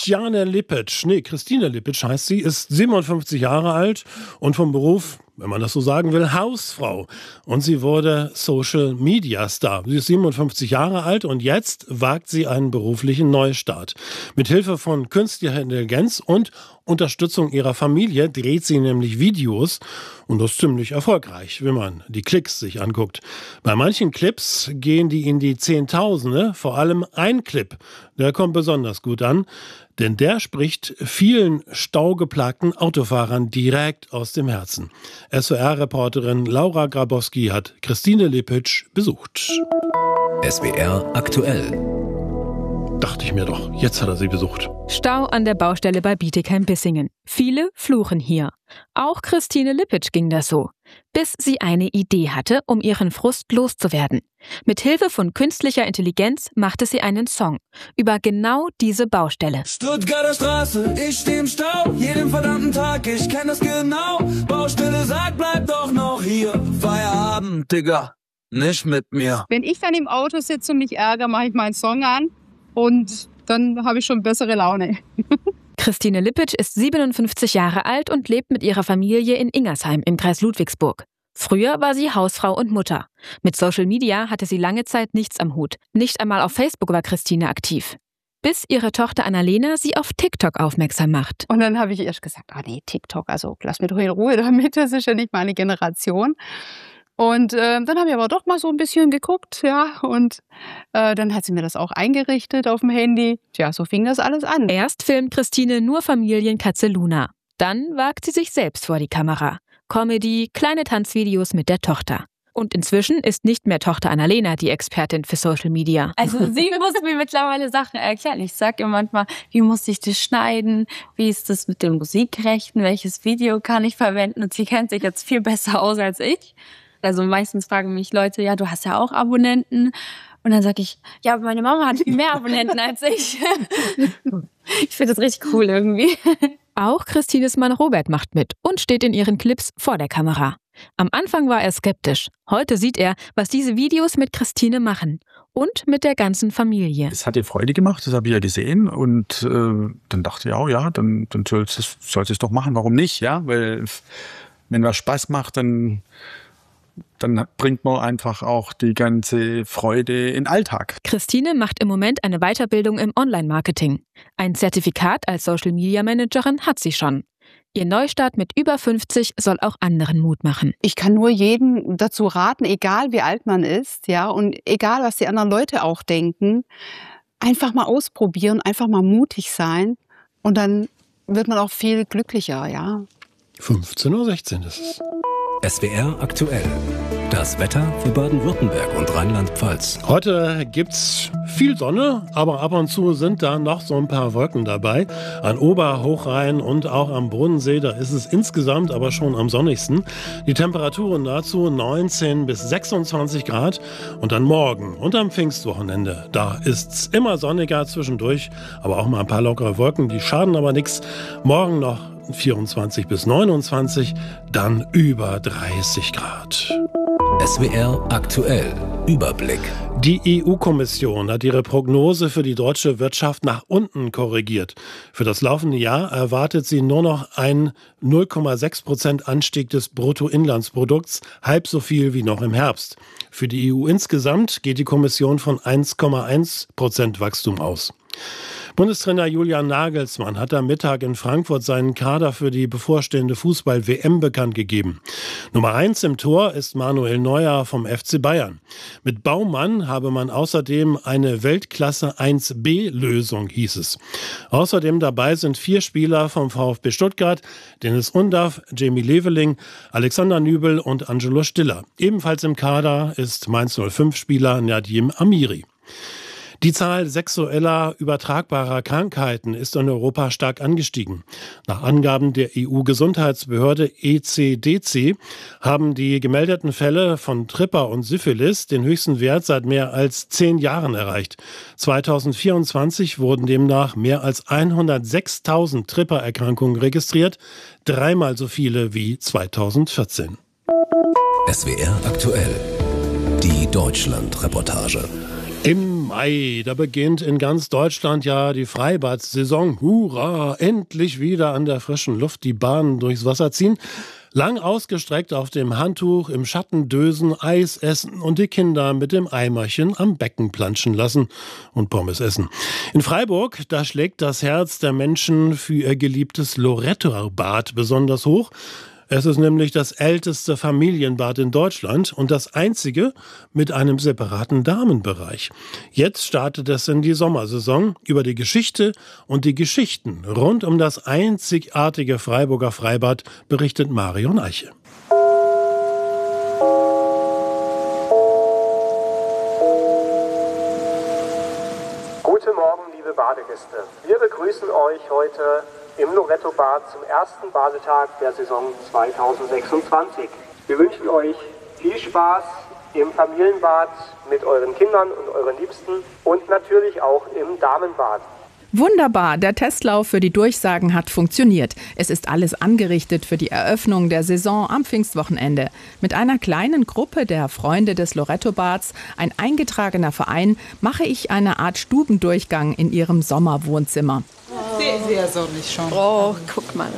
Christiane Lippisch heißt sie, ist 57 Jahre alt und vom Beruf, wenn man das so sagen will, Hausfrau. Und sie wurde Social-Media-Star. Sie ist 57 Jahre alt und jetzt wagt sie einen beruflichen Neustart. Mit Hilfe von künstlicher Intelligenz und Unterstützung ihrer Familie dreht sie nämlich Videos und das ziemlich erfolgreich, wenn man die Klicks sich anguckt. Bei manchen Clips gehen die in die Zehntausende, vor allem ein Clip, der kommt besonders gut an, denn der spricht vielen staugeplagten Autofahrern direkt aus dem Herzen. SWR-Reporterin Laura Grabowski hat Christine Lippisch besucht. SWR aktuell. Dachte ich mir doch, jetzt hat er sie besucht. Stau an der Baustelle bei Bietigheim-Bissingen. Viele fluchen hier. Auch Christine Lippisch ging das so. Bis sie eine Idee hatte, um ihren Frust loszuwerden. Mit Hilfe von künstlicher Intelligenz machte sie einen Song über genau diese Baustelle. Stuttgarter Straße, ich steh im Stau, jeden verdammten Tag, ich kenn das genau. Baustelle sagt, bleib doch noch hier. Feierabend, Digga, nicht mit mir. Wenn ich dann im Auto sitze und mich ärgere, mache ich meinen Song an und dann habe ich schon bessere Laune. Christine Lippisch ist 57 Jahre alt und lebt mit ihrer Familie in Ingersheim im Kreis Ludwigsburg. Früher war sie Hausfrau und Mutter. Mit Social Media hatte sie lange Zeit nichts am Hut. Nicht einmal auf Facebook war Christine aktiv. Bis ihre Tochter Annalena sie auf TikTok aufmerksam macht. Und dann habe ich erst gesagt, TikTok, also lass mich doch in Ruhe damit, das ist ja nicht meine Generation. Und dann habe ich aber doch mal so ein bisschen geguckt, ja, und dann hat sie mir das auch eingerichtet auf dem Handy. Tja, so fing das alles an. Erst filmt Christine nur Familienkatze Luna. Dann wagt sie sich selbst vor die Kamera. Comedy, kleine Tanzvideos mit der Tochter. Und inzwischen ist nicht mehr Tochter Annalena die Expertin für Social Media. Also sie muss mir mittlerweile Sachen erklären. Ich sage ihr manchmal, wie muss ich das schneiden? Wie ist das mit den Musikrechten? Welches Video kann ich verwenden? Und sie kennt sich jetzt viel besser aus als ich. Also meistens fragen mich Leute, ja, du hast ja auch Abonnenten. Und dann sage ich, ja, aber meine Mama hat viel mehr Abonnenten als ich. Ich finde das richtig cool irgendwie. Auch Christines Mann Robert macht mit und steht in ihren Clips vor der Kamera. Am Anfang war er skeptisch. Heute sieht er, was diese Videos mit Christine machen. Und mit der ganzen Familie. Es hat ihr Freude gemacht, das habe ich ja gesehen. Und dann dachte ich, dann soll es doch machen. Warum nicht? Ja, weil wenn was Spaß macht, dann bringt man einfach auch die ganze Freude in den Alltag. Christine macht im Moment eine Weiterbildung im Online-Marketing. Ein Zertifikat als Social-Media-Managerin hat sie schon. Ihr Neustart mit über 50 soll auch anderen Mut machen. Ich kann nur jedem dazu raten, egal wie alt man ist, ja, und egal was die anderen Leute auch denken, einfach mal ausprobieren, einfach mal mutig sein und dann wird man auch viel glücklicher, ja. 15:16 Uhr ist es. SWR aktuell. Das Wetter für Baden-Württemberg und Rheinland-Pfalz. Heute gibt's viel Sonne, aber ab und zu sind da noch so ein paar Wolken dabei. An Oberhochrhein und auch am Bodensee, da ist es insgesamt aber schon am sonnigsten. Die Temperaturen dazu 19 bis 26 Grad. Und dann morgen und am Pfingstwochenende, da ist's immer sonniger zwischendurch, aber auch mal ein paar lockere Wolken, die schaden aber nichts. Morgen noch 24 bis 29, dann über 30 Grad. SWR aktuell. Überblick. Die EU-Kommission hat ihre Prognose für die deutsche Wirtschaft nach unten korrigiert. Für das laufende Jahr erwartet sie nur noch einen 0,6% Anstieg des Bruttoinlandsprodukts, halb so viel wie noch im Herbst. Für die EU insgesamt geht die Kommission von 1,1% Wachstum aus. Bundestrainer Julian Nagelsmann hat am Mittag in Frankfurt seinen Kader für die bevorstehende Fußball-WM bekannt gegeben. Nummer 1 im Tor ist Manuel Neuer vom FC Bayern. Mit Baumann habe man außerdem eine Weltklasse 1B-Lösung, hieß es. Außerdem dabei sind 4 Spieler vom VfB Stuttgart, Dennis Undaff, Jamie Leveling, Alexander Nübel und Angelo Stiller. Ebenfalls im Kader ist Mainz 05-Spieler Nadim Amiri. Die Zahl sexueller übertragbarer Krankheiten ist in Europa stark angestiegen. Nach Angaben der EU-Gesundheitsbehörde ECDC haben die gemeldeten Fälle von Tripper und Syphilis den höchsten Wert seit mehr als 10 Jahren erreicht. 2024 wurden demnach mehr als 106.000 Tripper-Erkrankungen registriert, 3-mal so viele wie 2014. SWR aktuell. Die Deutschland-Reportage. Im Mai, da beginnt in ganz Deutschland ja die Freibad-Saison. Hurra, endlich wieder an der frischen Luft die Bahnen durchs Wasser ziehen. Lang ausgestreckt auf dem Handtuch, im Schatten dösen, Eis essen und die Kinder mit dem Eimerchen am Becken planschen lassen und Pommes essen. In Freiburg, da schlägt das Herz der Menschen für ihr geliebtes Loretto-Bad besonders hoch. Es ist nämlich das älteste Familienbad in Deutschland und das einzige mit einem separaten Damenbereich. Jetzt startet es in die Sommersaison. Über die Geschichte und die Geschichten rund um das einzigartige Freiburger Freibad berichtet Marion Eiche. Guten Morgen, liebe Badegäste. Wir begrüßen euch heute im Loretto-Bad zum ersten Badetag der Saison 2026. Wir wünschen euch viel Spaß im Familienbad mit euren Kindern und euren Liebsten und natürlich auch im Damenbad. Wunderbar, der Testlauf für die Durchsagen hat funktioniert. Es ist alles angerichtet für die Eröffnung der Saison am Pfingstwochenende. Mit einer kleinen Gruppe der Freunde des Loretto-Bads, ein eingetragener Verein, mache ich eine Art Stubendurchgang in ihrem Sommerwohnzimmer. Sehr sonnig schon. Oh, guck mal.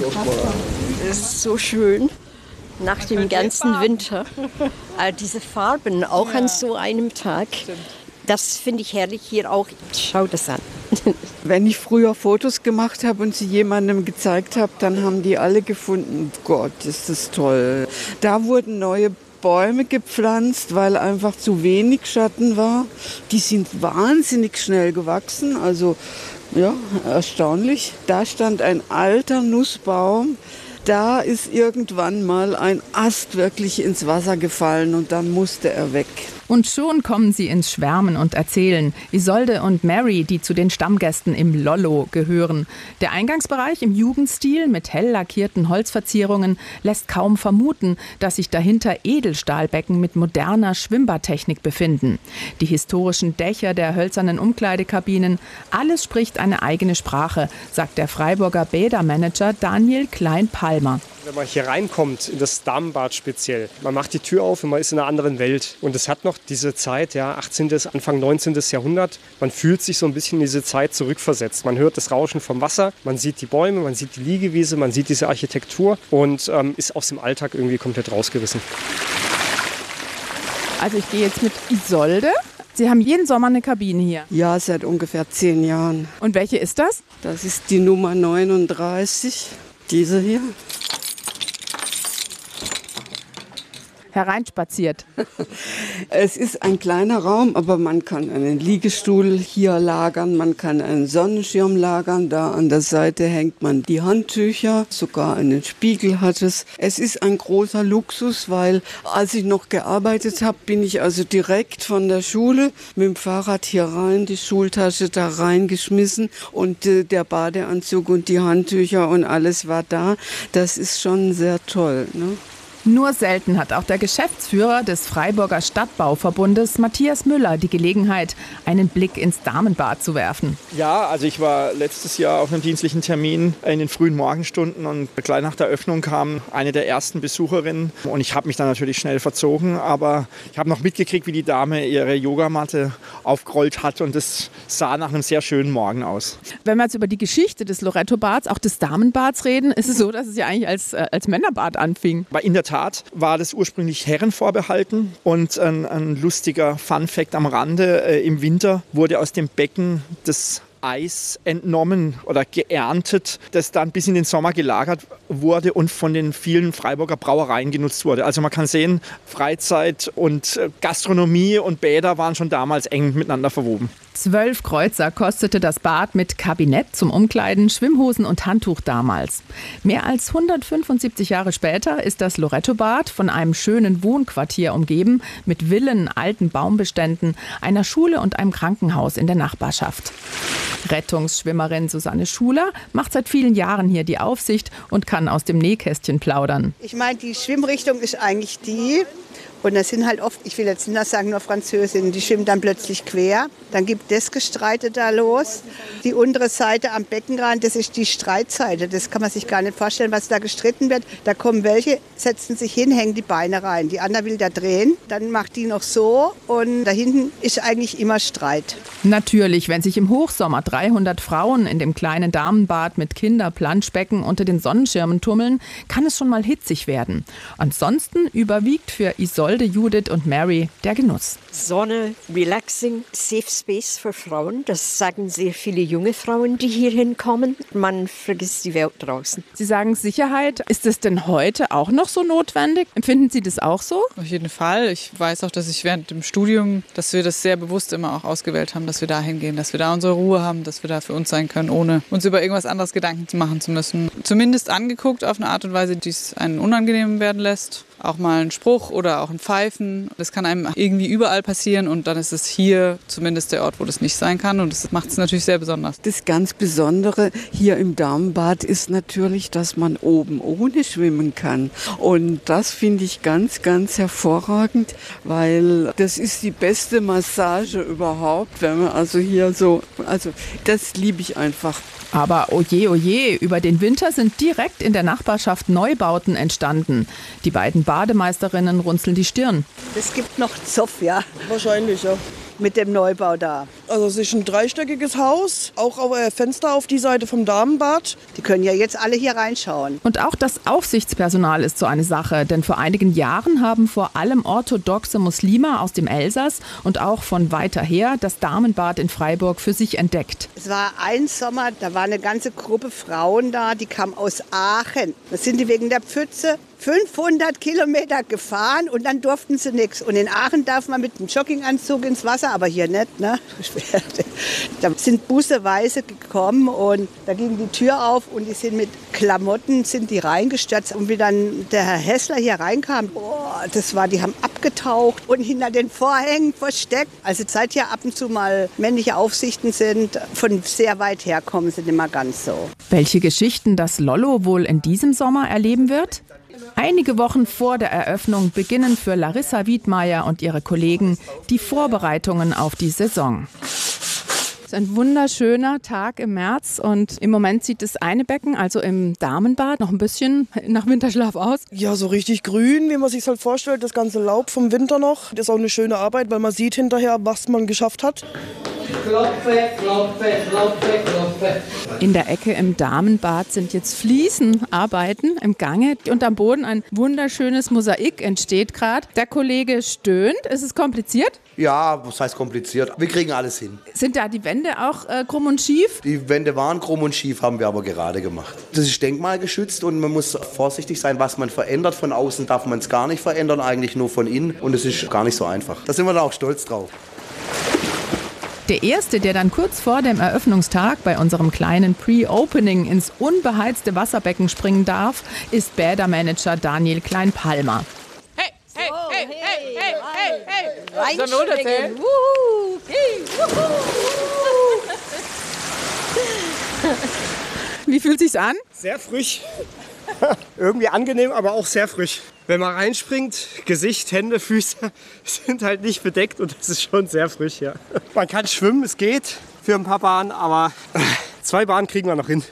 Das ist so schön. Nach dem ganzen Winter. Diese Farben auch an so einem Tag. Das finde ich herrlich hier auch. Schau das an. Wenn ich früher Fotos gemacht habe und sie jemandem gezeigt habe, dann haben die alle gefunden, Gott, ist das toll. Da wurden neue Bäume gepflanzt, weil einfach zu wenig Schatten war. Die sind wahnsinnig schnell gewachsen, also ja, erstaunlich. Da stand ein alter Nussbaum. Da ist irgendwann mal ein Ast wirklich ins Wasser gefallen und dann musste er weg. Und schon kommen sie ins Schwärmen und erzählen. Isolde und Mary, die zu den Stammgästen im Lollo gehören. Der Eingangsbereich im Jugendstil mit hell lackierten Holzverzierungen lässt kaum vermuten, dass sich dahinter Edelstahlbecken mit moderner Schwimmbadtechnik befinden. Die historischen Dächer der hölzernen Umkleidekabinen, alles spricht eine eigene Sprache, sagt der Freiburger Bädermanager Daniel Klein-Palmer. Wenn man hier reinkommt, in das Damenbad speziell, man macht die Tür auf und man ist in einer anderen Welt. Und es hat noch diese Zeit, ja, 18., Anfang 19. Jahrhundert. Man fühlt sich so ein bisschen in diese Zeit zurückversetzt. Man hört das Rauschen vom Wasser, man sieht die Bäume, man sieht die Liegewiese, man sieht diese Architektur und ist aus dem Alltag irgendwie komplett rausgerissen. Also ich gehe jetzt mit Isolde. Sie haben jeden Sommer eine Kabine hier? Ja, seit ungefähr 10 Jahren. Und welche ist das? Das ist die Nummer 39, diese hier. Hereinspaziert. Es ist ein kleiner Raum, aber man kann einen Liegestuhl hier lagern, man kann einen Sonnenschirm lagern, da an der Seite hängt man die Handtücher, sogar einen Spiegel hat es. Es ist ein großer Luxus, weil als ich noch gearbeitet habe, bin ich also direkt von der Schule mit dem Fahrrad hier rein, die Schultasche da reingeschmissen und der Badeanzug und die Handtücher und alles war da. Das ist schon sehr toll, ne? Nur selten hat auch der Geschäftsführer des Freiburger Stadtbauverbundes, Matthias Müller, die Gelegenheit, einen Blick ins Damenbad zu werfen. Ja, also ich war letztes Jahr auf einem dienstlichen Termin in den frühen Morgenstunden und gleich nach der Öffnung kam eine der ersten Besucherinnen und ich habe mich dann natürlich schnell verzogen, aber ich habe noch mitgekriegt, wie die Dame ihre Yogamatte aufgerollt hat und das sah nach einem sehr schönen Morgen aus. Wenn wir jetzt über die Geschichte des Loretto-Bads, auch des Damenbads reden, ist es so, dass es ja eigentlich als Männerbad anfing. In der Tat war das ursprünglich Herren vorbehalten und ein lustiger Funfact am Rande, im Winter wurde aus dem Becken das Eis entnommen oder geerntet, das dann bis in den Sommer gelagert wurde und von den vielen Freiburger Brauereien genutzt wurde. Also man kann sehen, Freizeit und Gastronomie und Bäder waren schon damals eng miteinander verwoben. 12 Kreuzer kostete das Bad mit Kabinett zum Umkleiden, Schwimmhosen und Handtuch damals. Mehr als 175 Jahre später ist das Loretto-Bad von einem schönen Wohnquartier umgeben mit Villen, alten Baumbeständen, einer Schule und einem Krankenhaus in der Nachbarschaft. Rettungsschwimmerin Susanne Schuler macht seit vielen Jahren hier die Aufsicht und kann aus dem Nähkästchen plaudern. Ich meine, die Schwimmrichtung ist eigentlich die, Und das sind halt oft, ich will jetzt nicht sagen nur Französinnen, die schwimmen dann plötzlich quer. Dann gibt das Gestreite da los. Die untere Seite am Beckenrand, das ist die Streitseite. Das kann man sich gar nicht vorstellen, was da gestritten wird. Da kommen welche, setzen sich hin, hängen die Beine rein. Die andere will da drehen, dann macht die noch so und da hinten ist eigentlich immer Streit. Natürlich, wenn sich im Hochsommer 300 Frauen in dem kleinen Damenbad mit Kinderplanschbecken unter den Sonnenschirmen tummeln, kann es schon mal hitzig werden. Ansonsten überwiegt für Isolde, Judith und Mary der Genuss. Sonne, relaxing, safe space für Frauen. Das sagen sehr viele junge Frauen, die hier hinkommen. Man vergisst die Welt draußen. Sie sagen Sicherheit. Ist es denn heute auch noch so notwendig? Empfinden Sie das auch so? Auf jeden Fall. Ich weiß auch, dass ich während dem Studium, dass wir das sehr bewusst immer auch ausgewählt haben, dass wir da hingehen, dass wir da unsere Ruhe haben, dass wir da für uns sein können, ohne uns über irgendwas anderes Gedanken machen zu müssen. Zumindest angeguckt auf eine Art und Weise, die es einen unangenehm werden lässt. Auch mal ein Spruch oder auch ein Pfeifen. Das kann einem irgendwie überall passieren und dann ist es hier zumindest der Ort, wo das nicht sein kann und das macht es natürlich sehr besonders. Das ganz Besondere hier im Damenbad ist natürlich, dass man oben ohne schwimmen kann und das finde ich ganz, ganz hervorragend, weil das ist die beste Massage überhaupt, wenn man also hier so, also das liebe ich einfach. Aber oje, über den Winter sind direkt in der Nachbarschaft Neubauten entstanden. Die beiden Bademeisterinnen runzeln die Stirn. Es gibt noch Zoff, ja. Wahrscheinlich, ja. Mit dem Neubau da. Also es ist ein dreistöckiges Haus, auch Fenster auf die Seite vom Damenbad. Die können ja jetzt alle hier reinschauen. Und auch das Aufsichtspersonal ist so eine Sache, denn vor einigen Jahren haben vor allem orthodoxe Muslime aus dem Elsass und auch von weiter her das Damenbad in Freiburg für sich entdeckt. Es war ein Sommer, da war eine ganze Gruppe Frauen da, die kamen aus Aachen. Das sind die wegen der Pfütze 500 Kilometer gefahren und dann durften sie nichts. Und in Aachen darf man mit dem Jogginganzug ins Wasser, aber hier nicht, ne? Da sind busseweise gekommen und da ging die Tür auf und die sind mit Klamotten, sind die reingestürzt. Und wie dann der Herr Hessler hier reinkam, die haben abgetaucht und hinter den Vorhängen versteckt. Also seit hier ab und zu mal männliche Aufsichten sind, von sehr weit her kommen sie nicht mehr ganz so. Welche Geschichten das Lollo wohl in diesem Sommer erleben wird? Einige Wochen vor der Eröffnung beginnen für Larissa Wiedmeier und ihre Kollegen die Vorbereitungen auf die Saison. Es ist ein wunderschöner Tag im März und im Moment sieht das eine Becken, also im Damenbad, noch ein bisschen nach Winterschlaf aus. Ja, so richtig grün, wie man sich halt vorstellt, das ganze Laub vom Winter noch. Das ist auch eine schöne Arbeit, weil man sieht hinterher, was man geschafft hat. Klopfe, klopfe, klopfe, klopfe. In der Ecke im Damenbad sind jetzt Fliesenarbeiten im Gange und am Boden ein wunderschönes Mosaik entsteht gerade. Der Kollege stöhnt. Ist es kompliziert? Ja, was heißt kompliziert? Wir kriegen alles hin. Sind da die Wände auch krumm und schief? Die Wände waren krumm und schief, haben wir aber gerade gemacht. Das ist denkmalgeschützt und man muss vorsichtig sein, was man verändert. Von außen darf man es gar nicht verändern, eigentlich nur von innen. Und es ist gar nicht so einfach. Da sind wir da auch stolz drauf. Der erste, der dann kurz vor dem Eröffnungstag bei unserem kleinen Pre-Opening ins unbeheizte Wasserbecken springen darf, ist Bädermanager Daniel Klein-Palmer. Hey, hey, hey, hey, hey, hey, hey. Reinspringen. Wuhu. Hey, wuhu. Wie fühlt sich's an? Sehr frisch. Irgendwie angenehm, aber auch sehr frisch. Wenn man reinspringt, Gesicht, Hände, Füße sind halt nicht bedeckt und das ist schon sehr frisch, ja. Man kann schwimmen, es geht für ein paar Bahnen, aber 2 Bahnen kriegen wir noch hin.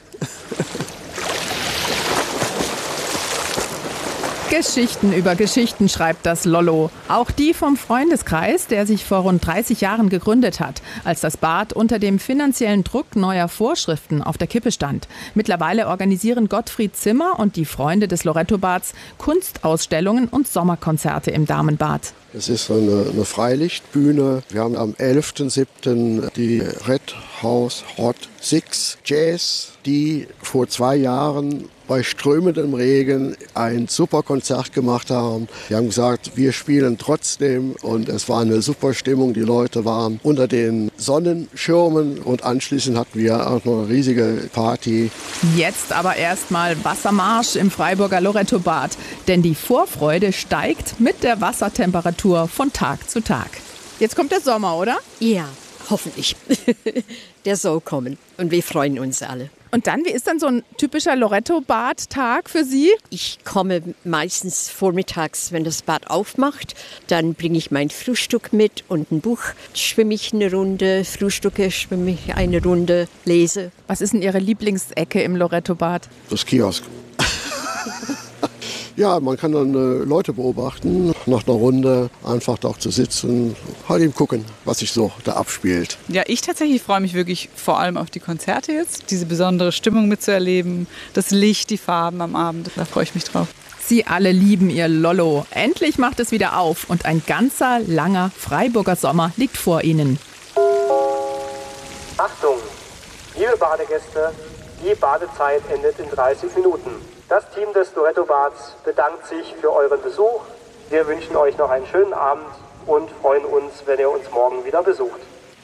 Geschichten über Geschichten schreibt das Lollo. Auch die vom Freundeskreis, der sich vor rund 30 Jahren gegründet hat, als das Bad unter dem finanziellen Druck neuer Vorschriften auf der Kippe stand. Mittlerweile organisieren Gottfried Zimmer und die Freunde des Lorettobads Kunstausstellungen und Sommerkonzerte im Damenbad. Es ist eine Freilichtbühne. Wir haben am 11.07. die Red House Hot 6 Jazz, die vor 2 Jahren bei strömendem Regen ein super Konzert gemacht haben. Die haben gesagt, wir spielen trotzdem und es war eine super Stimmung. Die Leute waren unter den Sonnenschirmen und anschließend hatten wir auch noch eine riesige Party. Jetzt aber erstmal Wassermarsch im Freiburger Lorettobad, denn die Vorfreude steigt mit der Wassertemperatur von Tag zu Tag. Jetzt kommt der Sommer, oder? Ja, hoffentlich. Der soll kommen und wir freuen uns alle. Und dann, wie ist dann so ein typischer Loretto-Bad-Tag für Sie? Ich komme meistens vormittags, wenn das Bad aufmacht. Dann bringe ich mein Frühstück mit und ein Buch. Schwimme ich eine Runde, frühstücke, schwimme ich eine Runde, lese. Was ist denn Ihre Lieblingsecke im Loretto-Bad? Das Kiosk. Ja, man kann dann Leute beobachten, nach einer Runde einfach da auch zu sitzen, halt eben gucken, was sich so da abspielt. Ja, ich tatsächlich freue mich wirklich vor allem auf die Konzerte jetzt, diese besondere Stimmung mitzuerleben, das Licht, die Farben am Abend, da freue ich mich drauf. Sie alle lieben ihr Lollo. Endlich macht es wieder auf und ein ganzer, langer Freiburger Sommer liegt vor Ihnen. Achtung, liebe Badegäste, die Badezeit endet in 30 Minuten. Das Team des Loretto-Bads bedankt sich für euren Besuch. Wir wünschen euch noch einen schönen Abend und freuen uns, wenn ihr uns morgen wieder besucht.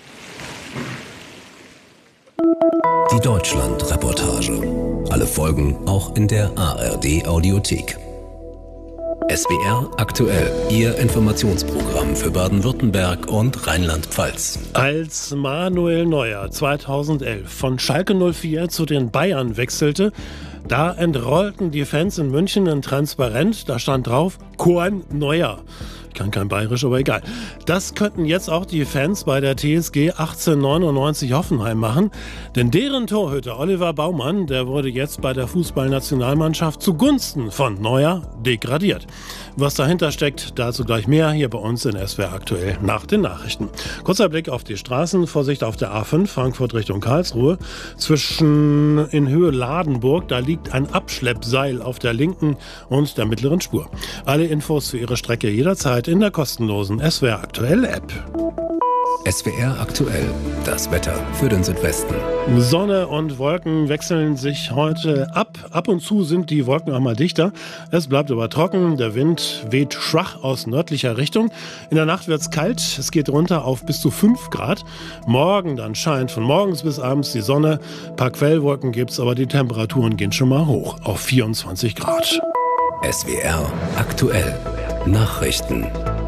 Die Deutschland-Reportage. Alle Folgen auch in der ARD-Audiothek. SWR aktuell, Ihr Informationsprogramm für Baden-Württemberg und Rheinland-Pfalz. Als Manuel Neuer 2011 von Schalke 04 zu den Bayern wechselte, da entrollten die Fans in München ein Transparent, da stand drauf, Korn Neuer. Ich kann kein Bayerisch, aber egal. Das könnten jetzt auch die Fans bei der TSG 1899 Hoffenheim machen, denn deren Torhüter Oliver Baumann, der wurde jetzt bei der Fußballnationalmannschaft zugunsten von Neuer degradiert. Was dahinter steckt, dazu gleich mehr hier bei uns in SWR aktuell nach den Nachrichten. Kurzer Blick auf die Straßen, Vorsicht auf der A5 Frankfurt Richtung Karlsruhe. Zwischen in Höhe Ladenburg, da liegt ein Abschleppseil auf der linken und der mittleren Spur. Alle Infos für Ihre Strecke jederzeit in der kostenlosen SWR aktuell App. SWR aktuell, das Wetter für den Südwesten. Sonne und Wolken wechseln sich heute ab. Ab und zu sind die Wolken einmal dichter. Es bleibt aber trocken. Der Wind weht schwach aus nördlicher Richtung. In der Nacht wird es kalt. Es geht runter auf bis zu 5 Grad. Morgen dann scheint von morgens bis abends die Sonne. Ein paar Quellwolken gibt es, aber die Temperaturen gehen schon mal hoch auf 24 Grad. SWR aktuell. Nachrichten.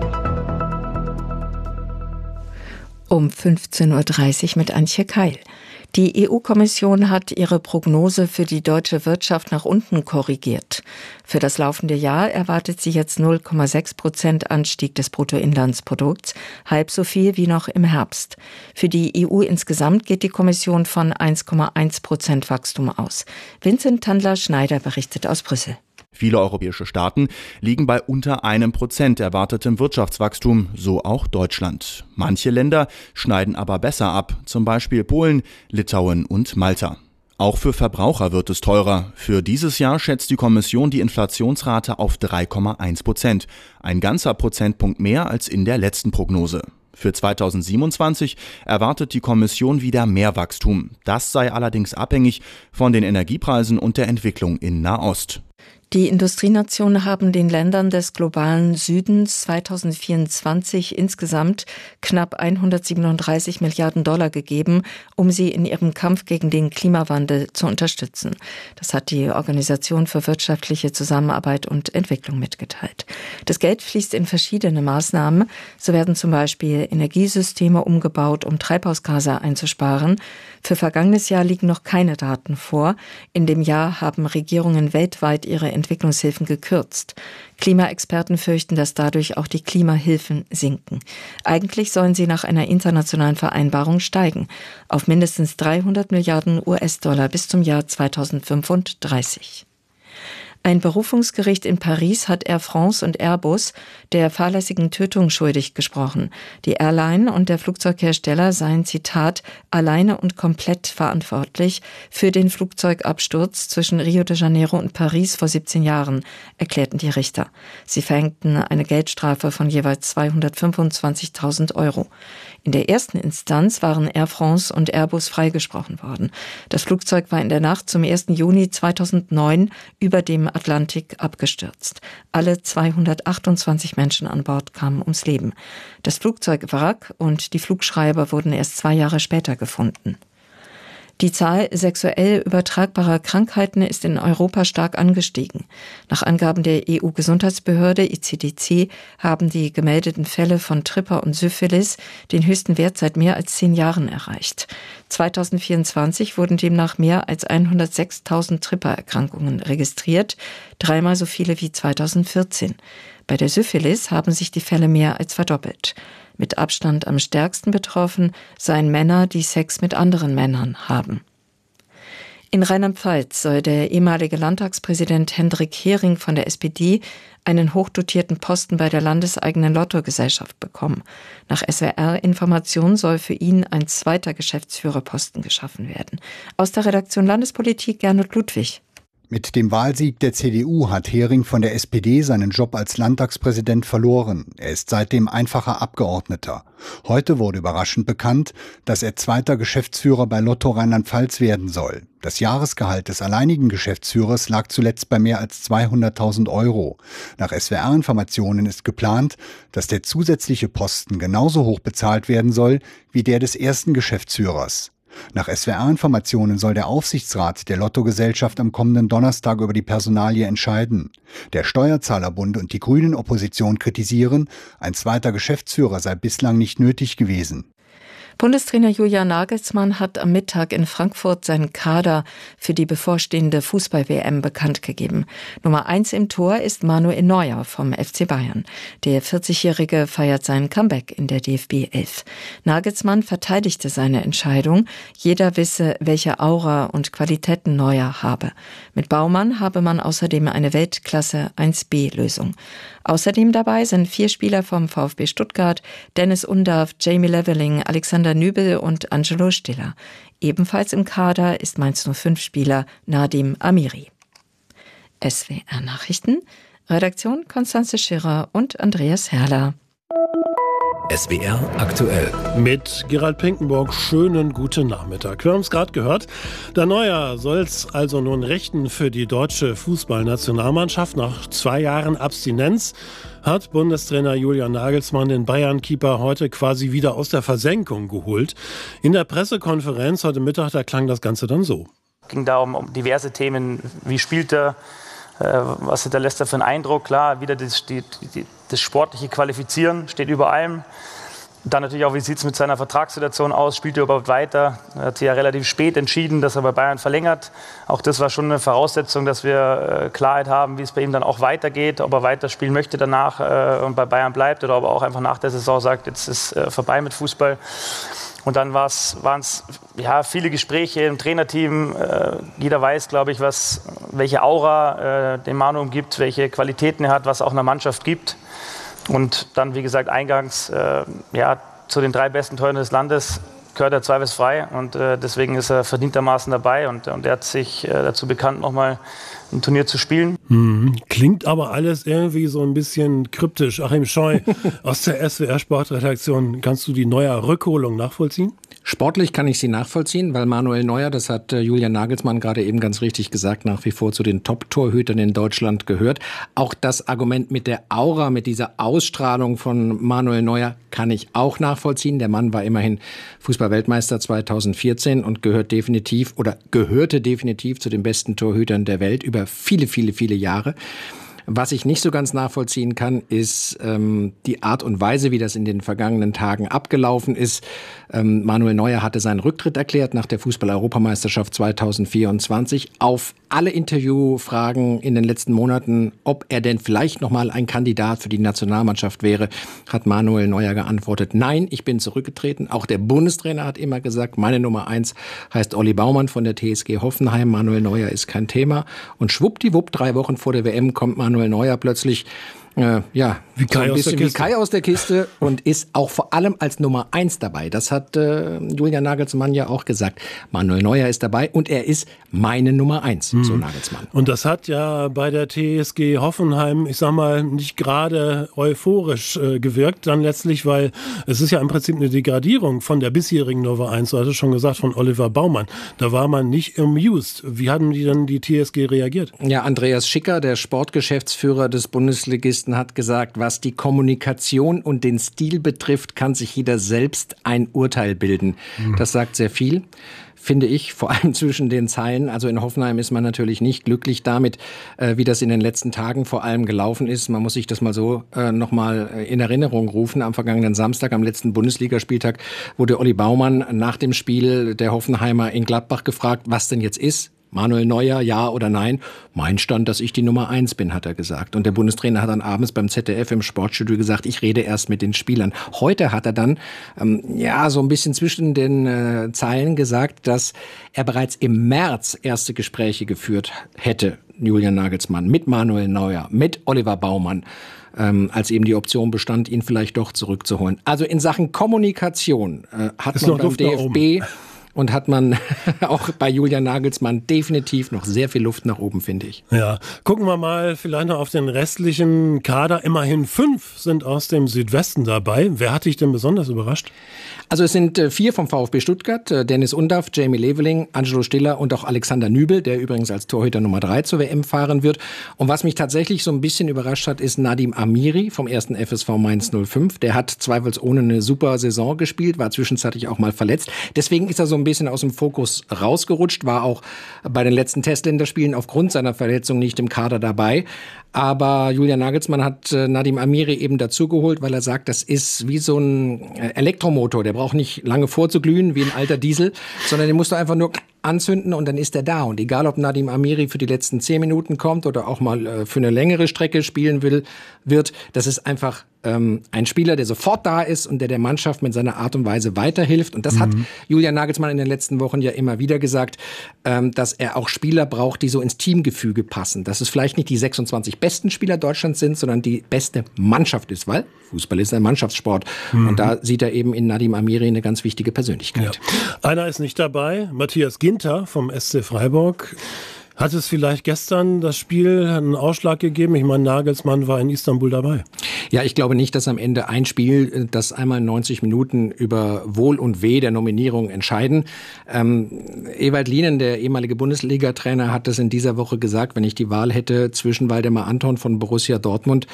Um 15.30 Uhr mit Antje Keil. Die EU-Kommission hat ihre Prognose für die deutsche Wirtschaft nach unten korrigiert. Für das laufende Jahr erwartet sie jetzt 0,6% Anstieg des Bruttoinlandsprodukts, halb so viel wie noch im Herbst. Für die EU insgesamt geht die Kommission von 1,1% Wachstum aus. Vincent Tandler-Schneider berichtet aus Brüssel. Viele europäische Staaten liegen bei unter 1% erwartetem Wirtschaftswachstum, so auch Deutschland. Manche Länder schneiden aber besser ab, zum Beispiel Polen, Litauen und Malta. Auch für Verbraucher wird es teurer. Für dieses Jahr schätzt die Kommission die Inflationsrate auf 3,1%, ein ganzer Prozentpunkt mehr als in der letzten Prognose. Für 2027 erwartet die Kommission wieder mehr Wachstum. Das sei allerdings abhängig von den Energiepreisen und der Entwicklung in Nahost. Die Industrienationen haben den Ländern des globalen Südens 2024 insgesamt knapp 137 Milliarden Dollar gegeben, um sie in ihrem Kampf gegen den Klimawandel zu unterstützen. Das hat die Organisation für wirtschaftliche Zusammenarbeit und Entwicklung mitgeteilt. Das Geld fließt in verschiedene Maßnahmen. So werden zum Beispiel Energiesysteme umgebaut, um Treibhausgase einzusparen. Für vergangenes Jahr liegen noch keine Daten vor. In dem Jahr haben Regierungen weltweit ihre Entwicklungshilfen gekürzt. Klimaexperten fürchten, dass dadurch auch die Klimahilfen sinken. Eigentlich sollen sie nach einer internationalen Vereinbarung steigen, auf mindestens 300 Milliarden US-Dollar bis zum Jahr 2035. Ein Berufungsgericht in Paris hat Air France und Airbus der fahrlässigen Tötung schuldig gesprochen. Die Airline und der Flugzeughersteller seien, Zitat, alleine und komplett verantwortlich für den Flugzeugabsturz zwischen Rio de Janeiro und Paris vor 17 Jahren, erklärten die Richter. Sie verhängten eine Geldstrafe von jeweils 225.000 Euro. In der ersten Instanz waren Air France und Airbus freigesprochen worden. Das Flugzeug war in der Nacht zum 1. Juni 2009 über dem Atlantik abgestürzt. Alle 228 Menschen an Bord kamen ums Leben. Das Flugzeugwrack und die Flugschreiber wurden erst 2 Jahre später gefunden. Die Zahl sexuell übertragbarer Krankheiten ist in Europa stark angestiegen. Nach Angaben der EU-Gesundheitsbehörde ECDC haben die gemeldeten Fälle von Tripper und Syphilis den höchsten Wert seit mehr als 10 Jahren erreicht. 2024 wurden demnach mehr als 106.000 Tripper-Erkrankungen registriert, 3-mal so viele wie 2014. Bei der Syphilis haben sich die Fälle mehr als verdoppelt. Mit Abstand am stärksten betroffen seien Männer, die Sex mit anderen Männern haben. In Rheinland-Pfalz soll der ehemalige Landtagspräsident Hendrik Hering von der SPD einen hochdotierten Posten bei der landeseigenen Lottogesellschaft bekommen. Nach SWR-Informationen soll für ihn ein zweiter Geschäftsführerposten geschaffen werden. Aus der Redaktion Landespolitik Gernot Ludwig. Mit dem Wahlsieg der CDU hat Hering von der SPD seinen Job als Landtagspräsident verloren. Er ist seitdem einfacher Abgeordneter. Heute wurde überraschend bekannt, dass er zweiter Geschäftsführer bei Lotto Rheinland-Pfalz werden soll. Das Jahresgehalt des alleinigen Geschäftsführers lag zuletzt bei mehr als 200.000 €. Nach SWR-Informationen ist geplant, dass der zusätzliche Posten genauso hoch bezahlt werden soll wie der des ersten Geschäftsführers. Nach SWR-Informationen soll der Aufsichtsrat der Lottogesellschaft am kommenden Donnerstag über die Personalie entscheiden. Der Steuerzahlerbund und die Grünen-Opposition kritisieren, ein zweiter Geschäftsführer sei bislang nicht nötig gewesen. Bundestrainer Julian Nagelsmann hat am Mittag in Frankfurt seinen Kader für die bevorstehende Fußball-WM bekannt gegeben. Nummer 1 im Tor ist Manuel Neuer vom FC Bayern. Der 40-Jährige feiert sein Comeback in der DFB 11. Nagelsmann verteidigte seine Entscheidung. Jeder wisse, welche Aura und Qualitäten Neuer habe. Mit Baumann habe man außerdem eine Weltklasse 1B-Lösung. Außerdem dabei sind 4 Spieler vom VfB Stuttgart, Dennis Undav, Jamie Leveling, Alexander Nübel und Angelo Stiller. Ebenfalls im Kader ist Mainz 05-Spieler Nadim Amiri. SWR Nachrichten, Redaktion Konstanze Schirrer und Andreas Herrler. SWR aktuell. Mit Gerald Pinkenburg, schönen guten Nachmittag. Wir haben es gerade gehört. Der Neuer soll es also nun richten für die deutsche Fußballnationalmannschaft. Nach 2 Jahren Abstinenz hat Bundestrainer Julian Nagelsmann den Bayern-Keeper heute quasi wieder aus der Versenkung geholt. In der Pressekonferenz heute Mittag, da klang das Ganze dann so. Es ging da um diverse Themen. Wie spielt er? Was hinterlässt er für einen Eindruck? Klar, wieder das sportliche Qualifizieren steht über allem. Dann natürlich auch, wie sieht es mit seiner Vertragssituation aus? Spielt er überhaupt weiter? Er hat sich ja relativ spät entschieden, dass er bei Bayern verlängert. Auch das war schon eine Voraussetzung, dass wir Klarheit haben, wie es bei ihm dann auch weitergeht. Ob er weiterspielen möchte danach und bei Bayern bleibt oder ob er auch einfach nach der Saison sagt, jetzt ist vorbei mit Fußball. Und dann waren es viele Gespräche im Trainerteam. Jeder weiß, glaube ich, welche Aura dem Manu umgibt, welche Qualitäten er hat, was auch einer Mannschaft gibt. Und dann, wie gesagt, eingangs zu den 3 besten Torhütern des Landes gehört er zweifelsfrei. Und deswegen ist er verdientermaßen dabei. Und er hat sich dazu bekannt, nochmal ein Turnier zu spielen. Klingt aber alles irgendwie so ein bisschen kryptisch. Achim Scheu aus der SWR Sportredaktion, kannst du die Neuer Rückholung nachvollziehen? Sportlich kann ich sie nachvollziehen, weil Manuel Neuer, das hat Julian Nagelsmann gerade eben ganz richtig gesagt, nach wie vor zu den Top-Torhütern in Deutschland gehört. Auch das Argument mit der Aura, mit dieser Ausstrahlung von Manuel Neuer kann ich auch nachvollziehen. Der Mann war immerhin Fußball-Weltmeister 2014 und gehörte definitiv zu den besten Torhütern der Welt über viele, viele, viele Jahre. Was ich nicht so ganz nachvollziehen kann, ist die Art und Weise, wie das in den vergangenen Tagen abgelaufen ist. Manuel Neuer hatte seinen Rücktritt erklärt nach der Fußball-Europameisterschaft 2024. Auf alle Interviewfragen in den letzten Monaten, ob er denn vielleicht nochmal ein Kandidat für die Nationalmannschaft wäre, hat Manuel Neuer geantwortet, nein, ich bin zurückgetreten. Auch der Bundestrainer hat immer gesagt, meine Nummer 1 heißt Olli Baumann von der TSG Hoffenheim. Manuel Neuer ist kein Thema. Und schwuppdiwupp, 3 Wochen vor der WM kommt Manuel Neuer plötzlich wie Kai aus der Kiste und ist auch vor allem als Nummer 1 dabei. Das hat Julian Nagelsmann ja auch gesagt. Manuel Neuer ist dabei und er ist meine Nummer 1, so Nagelsmann. Und das hat ja bei der TSG Hoffenheim, ich sag mal, nicht gerade euphorisch gewirkt dann letztlich, weil es ist ja im Prinzip eine Degradierung von der bisherigen Nummer 1, du hattest schon gesagt, von Oliver Baumann. Da war man nicht amused. Wie haben die dann die TSG reagiert? Ja, Andreas Schicker, der Sportgeschäftsführer des Bundesligisten, hat gesagt, was die Kommunikation und den Stil betrifft, kann sich jeder selbst ein Urteil bilden. Das sagt sehr viel. finde ich, vor allem zwischen den Zeilen. Also in Hoffenheim ist man natürlich nicht glücklich damit, wie das in den letzten Tagen vor allem gelaufen ist. Man muss sich das mal so nochmal in Erinnerung rufen. Am vergangenen Samstag, am letzten Bundesligaspieltag, wurde Olli Baumann nach dem Spiel der Hoffenheimer in Gladbach gefragt, was denn jetzt ist. Manuel Neuer, ja oder nein? Mein Stand, dass ich die Nummer 1 bin, hat er gesagt. Und der Bundestrainer hat dann abends beim ZDF im Sportstudio gesagt, ich rede erst mit den Spielern. Heute hat er dann so ein bisschen zwischen den Zeilen gesagt, dass er bereits im März erste Gespräche geführt hätte, Julian Nagelsmann, mit Manuel Neuer, mit Oliver Baumann, als eben die Option bestand, ihn vielleicht doch zurückzuholen. Also in Sachen Kommunikation hat man beim DFB... Und hat man auch bei Julian Nagelsmann definitiv noch sehr viel Luft nach oben, finde ich. Ja, gucken wir mal vielleicht noch auf den restlichen Kader. Immerhin 5 sind aus dem Südwesten dabei. Wer hat dich denn besonders überrascht? Also es sind 4 vom VfB Stuttgart, Dennis Undaff, Jamie Leveling, Angelo Stiller und auch Alexander Nübel, der übrigens als Torhüter Nummer 3 zur WM fahren wird. Und was mich tatsächlich so ein bisschen überrascht hat, ist Nadim Amiri vom 1. FSV Mainz 05. Der hat zweifelsohne eine super Saison gespielt, war zwischenzeitlich auch mal verletzt. Deswegen ist er so ein bisschen aus dem Fokus rausgerutscht, war auch bei den letzten Testländerspielen aufgrund seiner Verletzung nicht im Kader dabei. Aber Julian Nagelsmann hat Nadim Amiri eben dazugeholt, weil er sagt, das ist wie so ein Elektromotor. Der braucht nicht lange vorzuglühen, wie ein alter Diesel, sondern den musst du einfach nur anzünden und dann ist er da. Und egal, ob Nadim Amiri für die letzten 10 Minuten kommt oder auch mal für eine längere Strecke spielen wird, das ist einfach ein Spieler, der sofort da ist und der Mannschaft mit seiner Art und Weise weiterhilft. Und das hat Julian Nagelsmann in den letzten Wochen ja immer wieder gesagt, dass er auch Spieler braucht, die so ins Teamgefüge passen. Dass es vielleicht nicht die 26 besten Spieler Deutschlands sind, sondern die beste Mannschaft ist, weil Fußball ist ein Mannschaftssport. Und da sieht er eben in Nadim Amiri eine ganz wichtige Persönlichkeit. Ja. Einer ist nicht dabei, Matthias Ginter vom SC Freiburg. Hat es vielleicht gestern das Spiel einen Ausschlag gegeben? Ich meine, Nagelsmann war in Istanbul dabei. Ja, ich glaube nicht, dass am Ende ein Spiel, das einmal 90 Minuten über Wohl und Weh der Nominierung entscheiden. Ewald Lienen, der ehemalige Bundesliga-Trainer, hat das in dieser Woche gesagt, wenn ich die Wahl hätte zwischen Waldemar Anton von Borussia Dortmund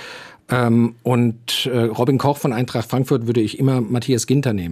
und Robin Koch von Eintracht Frankfurt, würde ich immer Matthias Ginter nehmen.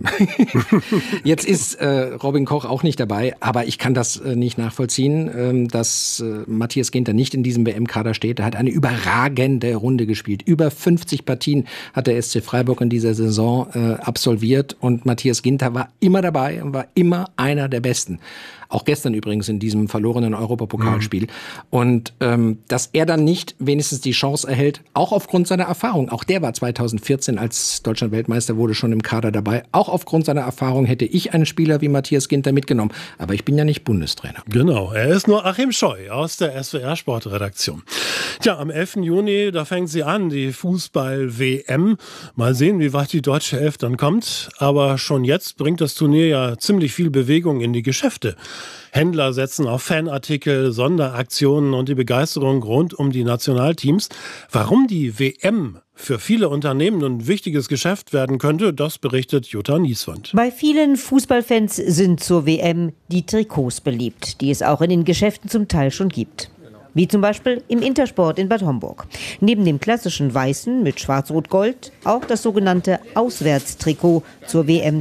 Jetzt ist Robin Koch auch nicht dabei, aber ich kann das nicht nachvollziehen, dass Matthias Ginter nicht in diesem WM-Kader steht. Er hat eine überragende Runde gespielt. Über 50 Partien hat der SC Freiburg in dieser Saison absolviert und Matthias Ginter war immer dabei und war immer einer der Besten. Auch gestern übrigens in diesem verlorenen Europapokalspiel. Und dass er dann nicht wenigstens die Chance erhält, auch aufgrund seiner Erfahrung, auch der war 2014, als Deutschland Weltmeister wurde, schon im Kader dabei, auch aufgrund seiner Erfahrung hätte ich einen Spieler wie Matthias Ginter mitgenommen. Aber ich bin ja nicht Bundestrainer. Genau, er ist nur Achim Scheu aus der SWR-Sportredaktion. Tja, am 11. Juni, da fängt sie an, die Fußball-WM. Mal sehen, wie weit die deutsche Elf dann kommt. Aber schon jetzt bringt das Turnier ja ziemlich viel Bewegung in die Geschäfte. Händler setzen auf Fanartikel, Sonderaktionen und die Begeisterung rund um die Nationalteams. Warum die WM für viele Unternehmen ein wichtiges Geschäft werden könnte, das berichtet Jutta Nieswand. Bei vielen Fußballfans sind zur WM die Trikots beliebt, die es auch in den Geschäften zum Teil schon gibt. Wie zum Beispiel im Intersport in Bad Homburg. Neben dem klassischen Weißen mit Schwarz-Rot-Gold auch das sogenannte Auswärtstrikot zur WM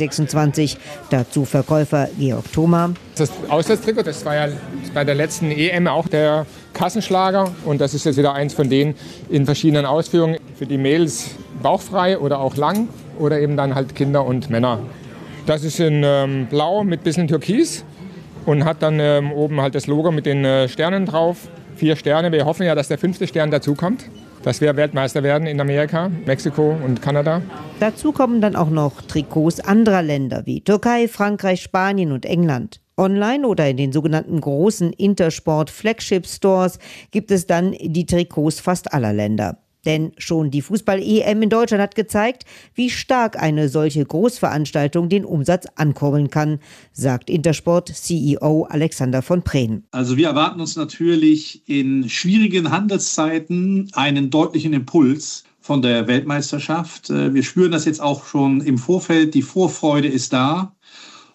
2026. Dazu Verkäufer Georg Thoma. Das Auswärtstrikot, das war ja bei der letzten EM auch der Kassenschlager. Und das ist jetzt wieder eins von denen in verschiedenen Ausführungen. Für die Mädels bauchfrei oder auch lang oder eben dann halt Kinder und Männer. Das ist in Blau mit bisschen Türkis. Und hat dann oben halt das Logo mit den Sternen drauf. 4 Sterne. Wir hoffen ja, dass der 5. Stern dazukommt. Dass wir Weltmeister werden in Amerika, Mexiko und Kanada. Dazu kommen dann auch noch Trikots anderer Länder wie Türkei, Frankreich, Spanien und England. Online oder in den sogenannten großen Intersport-Flagship-Stores gibt es dann die Trikots fast aller Länder. Denn schon die Fußball-EM in Deutschland hat gezeigt, wie stark eine solche Großveranstaltung den Umsatz ankurbeln kann, sagt Intersport-CEO Alexander von Prehn. Also wir erwarten uns natürlich in schwierigen Handelszeiten einen deutlichen Impuls von der Weltmeisterschaft. Wir spüren das jetzt auch schon im Vorfeld, die Vorfreude ist da.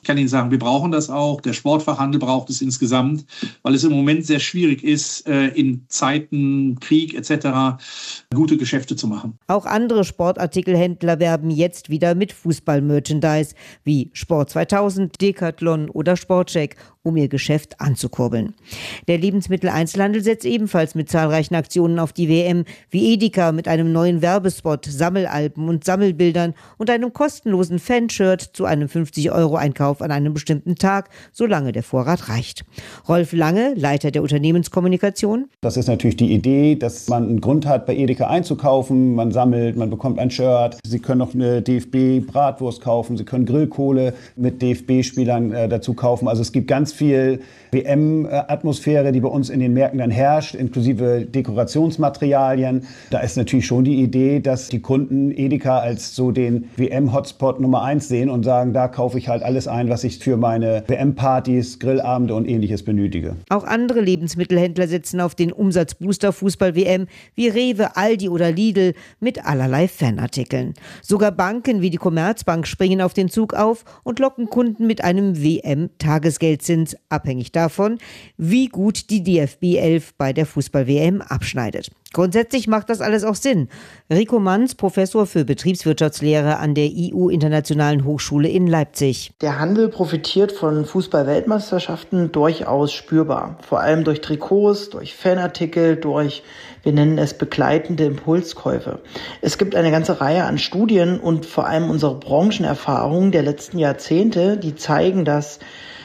Ich kann Ihnen sagen, wir brauchen das auch. Der Sportfachhandel braucht es insgesamt, weil es im Moment sehr schwierig ist, in Zeiten Krieg etc. gute Geschäfte zu machen. Auch andere Sportartikelhändler werben jetzt wieder mit Fußball-Merchandise wie Sport 2000, Decathlon oder Sportcheck, um ihr Geschäft anzukurbeln. Der Lebensmitteleinzelhandel setzt ebenfalls mit zahlreichen Aktionen auf die WM, wie Edeka mit einem neuen Werbespot, Sammelalben und Sammelbildern und einem kostenlosen Fanshirt zu einem 50-Euro-Einkauf an einem bestimmten Tag, solange der Vorrat reicht. Rolf Lange, Leiter der Unternehmenskommunikation. Das ist natürlich die Idee, dass man einen Grund hat, bei Edeka einzukaufen. Man sammelt, man bekommt ein Shirt. Sie können noch eine DFB-Bratwurst kaufen. Sie können Grillkohle mit DFB-Spielern dazu kaufen. Also es gibt ganz viel WM-Atmosphäre, die bei uns in den Märkten dann herrscht, inklusive Dekorationsmaterialien. Da ist natürlich schon die Idee, dass die Kunden Edeka als so den WM-Hotspot Nummer 1 sehen und sagen, da kaufe ich halt alles ein, was ich für meine WM-Partys, Grillabende und Ähnliches benötige. Auch andere Lebensmittelhändler setzen auf den Umsatzbooster Fußball-WM wie Rewe, Aldi oder Lidl mit allerlei Fanartikeln. Sogar Banken wie die Commerzbank springen auf den Zug auf und locken Kunden mit einem WM-Tagesgeldzins, abhängig davon, wie gut die DFB 11 bei der Fußball-WM abschneidet. Grundsätzlich macht das alles auch Sinn. Rico Manz, Professor für Betriebswirtschaftslehre an der IU-Internationalen Hochschule in Leipzig. Der Handel profitiert von Fußball-Weltmeisterschaften durchaus spürbar. Vor allem durch Trikots, durch Fanartikel, durch, wir nennen es, begleitende Impulskäufe. Es gibt eine ganze Reihe an Studien und vor allem unsere Branchenerfahrungen der letzten Jahrzehnte, die zeigen, dass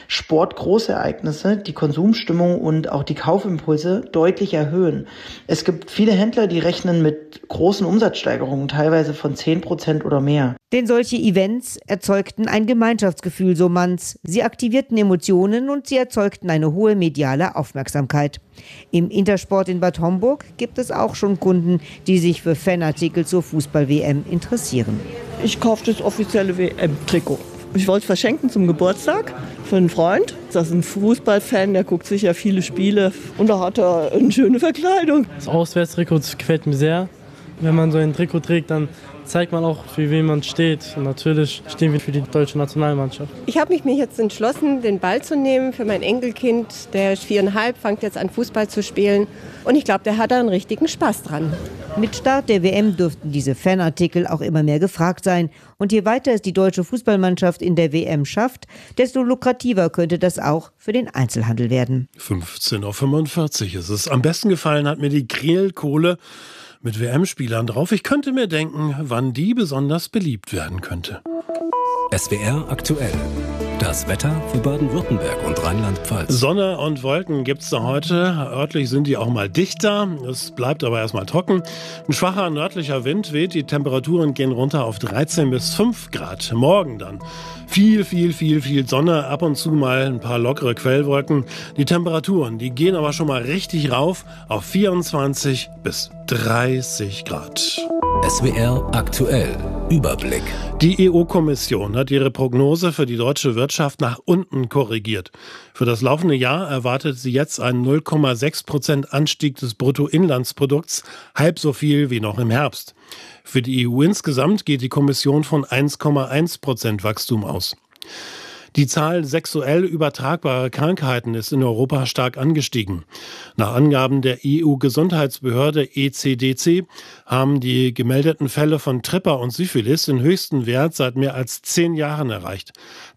Sportgroßereignisse die Konsumstimmung und auch die Kaufimpulse deutlich erhöhen. Es gibt viele Händler, die rechnen mit großen Umsatzsteigerungen, teilweise von 10% oder mehr. Denn solche Events erzeugten ein Gemeinschaftsgefühl, so Manz. Sie aktivierten Emotionen und sie erzeugten eine hohe mediale Aufmerksamkeit. Im Intersport in Bad Homburg gibt es auch schon Kunden, die sich für Fanartikel zur Fußball-WM interessieren. Ich kaufe das offizielle WM-Trikot. Ich wollte es verschenken zum Geburtstag für einen Freund. Das ist ein Fußballfan, der guckt sicher viele Spiele und da hat er eine schöne Verkleidung. Das Auswärtstrikot gefällt mir sehr. Wenn man so ein Trikot trägt, dann zeigt man auch, für wen man steht. Und natürlich stehen wir für die deutsche Nationalmannschaft. Ich habe mich jetzt entschlossen, den Ball zu nehmen für mein Enkelkind. Der ist 4,5, fängt jetzt an Fußball zu spielen. Und ich glaube, der hat da einen richtigen Spaß dran. Mit Start der WM dürften diese Fanartikel auch immer mehr gefragt sein. Und je weiter es die deutsche Fußballmannschaft in der WM schafft, desto lukrativer könnte das auch für den Einzelhandel werden. 15:45 Uhr ist es. Am besten gefallen hat mir die Grillkohle mit WM-Spielern drauf. Ich könnte mir denken, wann die besonders beliebt werden könnte. SWR aktuell. Das Wetter für Baden-Württemberg und Rheinland-Pfalz. Sonne und Wolken gibt's da heute. Örtlich sind die auch mal dichter. Es bleibt aber erstmal trocken. Ein schwacher nördlicher Wind weht. Die Temperaturen gehen runter auf 13 bis 5 Grad. Morgen dann viel Sonne. Ab und zu mal ein paar lockere Quellwolken. Die Temperaturen, die gehen aber schon mal richtig rauf auf 24 bis 30 Grad. SWR aktuell. Überblick. Die EU-Kommission hat ihre Prognose für die deutsche Wirtschaft nach unten korrigiert. Für das laufende Jahr erwartet sie jetzt einen 0,6% Anstieg des Bruttoinlandsprodukts, halb so viel wie noch im Herbst. Für die EU insgesamt geht die Kommission von 1,1% Wachstum aus. Die Zahl sexuell übertragbarer Krankheiten ist in Europa stark angestiegen. Nach Angaben der EU-Gesundheitsbehörde ECDC haben die gemeldeten Fälle von Tripper und Syphilis den höchsten Wert seit mehr als 10 Jahren erreicht.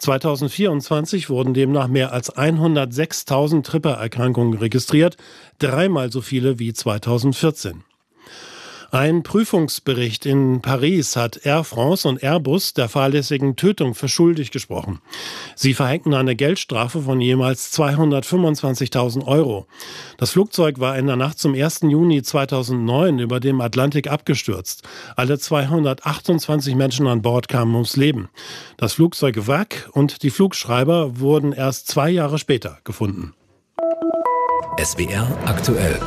2024 wurden demnach mehr als 106.000 Tripper-Erkrankungen registriert, 3-mal so viele wie 2014. Ein Prüfungsbericht in Paris hat Air France und Airbus der fahrlässigen Tötung für schuldig gesprochen. Sie verhängten eine Geldstrafe von jemals 225.000 Euro. Das Flugzeug war in der Nacht zum 1. Juni 2009 über dem Atlantik abgestürzt. Alle 228 Menschen an Bord kamen ums Leben. Das Flugzeugwrack und die Flugschreiber wurden erst 2 Jahre später gefunden. SWR aktuell.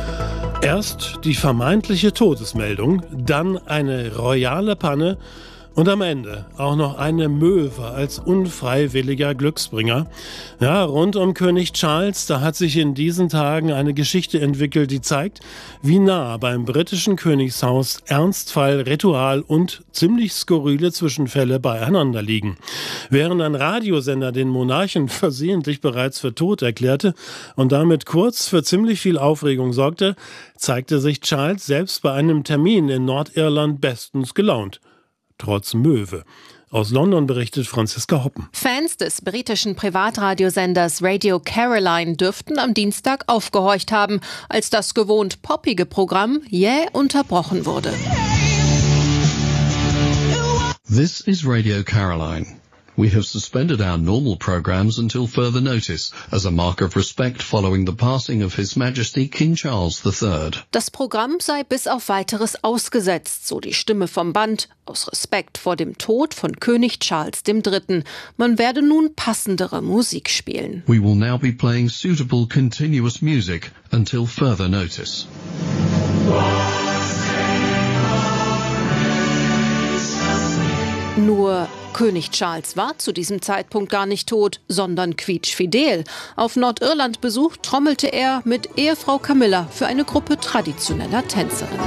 Erst die vermeintliche Todesmeldung, dann eine royale Panne Und am Ende auch noch eine Möwe als unfreiwilliger Glücksbringer. Ja, rund um König Charles, da hat sich in diesen Tagen eine Geschichte entwickelt, die zeigt, wie nah beim britischen Königshaus Ernstfall, Ritual und ziemlich skurrile Zwischenfälle beieinander liegen. Während ein Radiosender den Monarchen versehentlich bereits für tot erklärte und damit kurz für ziemlich viel Aufregung sorgte, zeigte sich Charles selbst bei einem Termin in Nordirland bestens gelaunt. Trotz Möwe. Aus London berichtet Franziska Hoppen. Fans des britischen Privatradiosenders Radio Caroline dürften am Dienstag aufgehorcht haben, als das gewohnt poppige Programm jäh unterbrochen wurde. This is Radio Caroline. We have suspended our normal programs until further notice, as a mark of respect following the passing of His Majesty King Charles III. Das Programm sei bis auf Weiteres ausgesetzt, so die Stimme vom Band, aus Respekt vor dem Tod von König Charles III. Man werde nun passendere Musik spielen. We will now be playing suitable continuous music until further notice. Nur König Charles war zu diesem Zeitpunkt gar nicht tot, sondern quietschfidel. Auf Nordirland-Besuch trommelte er mit Ehefrau Camilla für eine Gruppe traditioneller Tänzerinnen.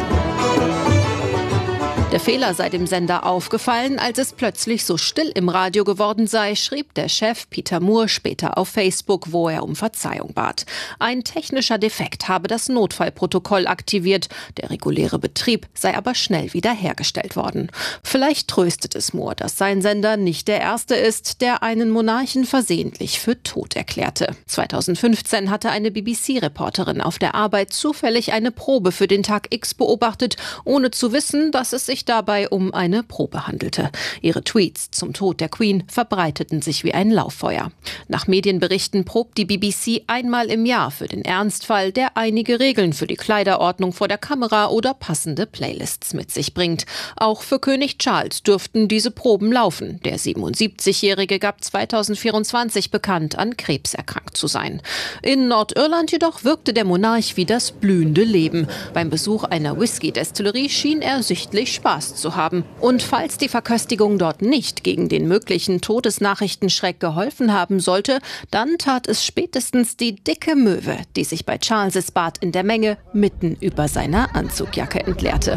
Der Fehler sei dem Sender aufgefallen, als es plötzlich so still im Radio geworden sei, schrieb der Chef Peter Moore später auf Facebook, wo er um Verzeihung bat. Ein technischer Defekt habe das Notfallprotokoll aktiviert. Der reguläre Betrieb sei aber schnell wiederhergestellt worden. Vielleicht tröstet es Moore, dass sein Sender nicht der erste ist, der einen Monarchen versehentlich für tot erklärte. 2015 hatte eine BBC-Reporterin auf der Arbeit zufällig eine Probe für den Tag X beobachtet, ohne zu wissen, dass es sich dabei um eine Probe handelte. Ihre Tweets zum Tod der Queen verbreiteten sich wie ein Lauffeuer. Nach Medienberichten probt die BBC einmal im Jahr für den Ernstfall, der einige Regeln für die Kleiderordnung vor der Kamera oder passende Playlists mit sich bringt. Auch für König Charles dürften diese Proben laufen. Der 77-Jährige gab 2024 bekannt, an Krebs erkrankt zu sein. In Nordirland jedoch wirkte der Monarch wie das blühende Leben. Beim Besuch einer Whisky-Destillerie schien er sichtlich Spaß zu haben. Und falls die Verköstigung dort nicht gegen den möglichen Todesnachrichtenschreck geholfen haben sollte, dann tat es spätestens die dicke Möwe, die sich bei Charles' Bad in der Menge mitten über seiner Anzugjacke entleerte.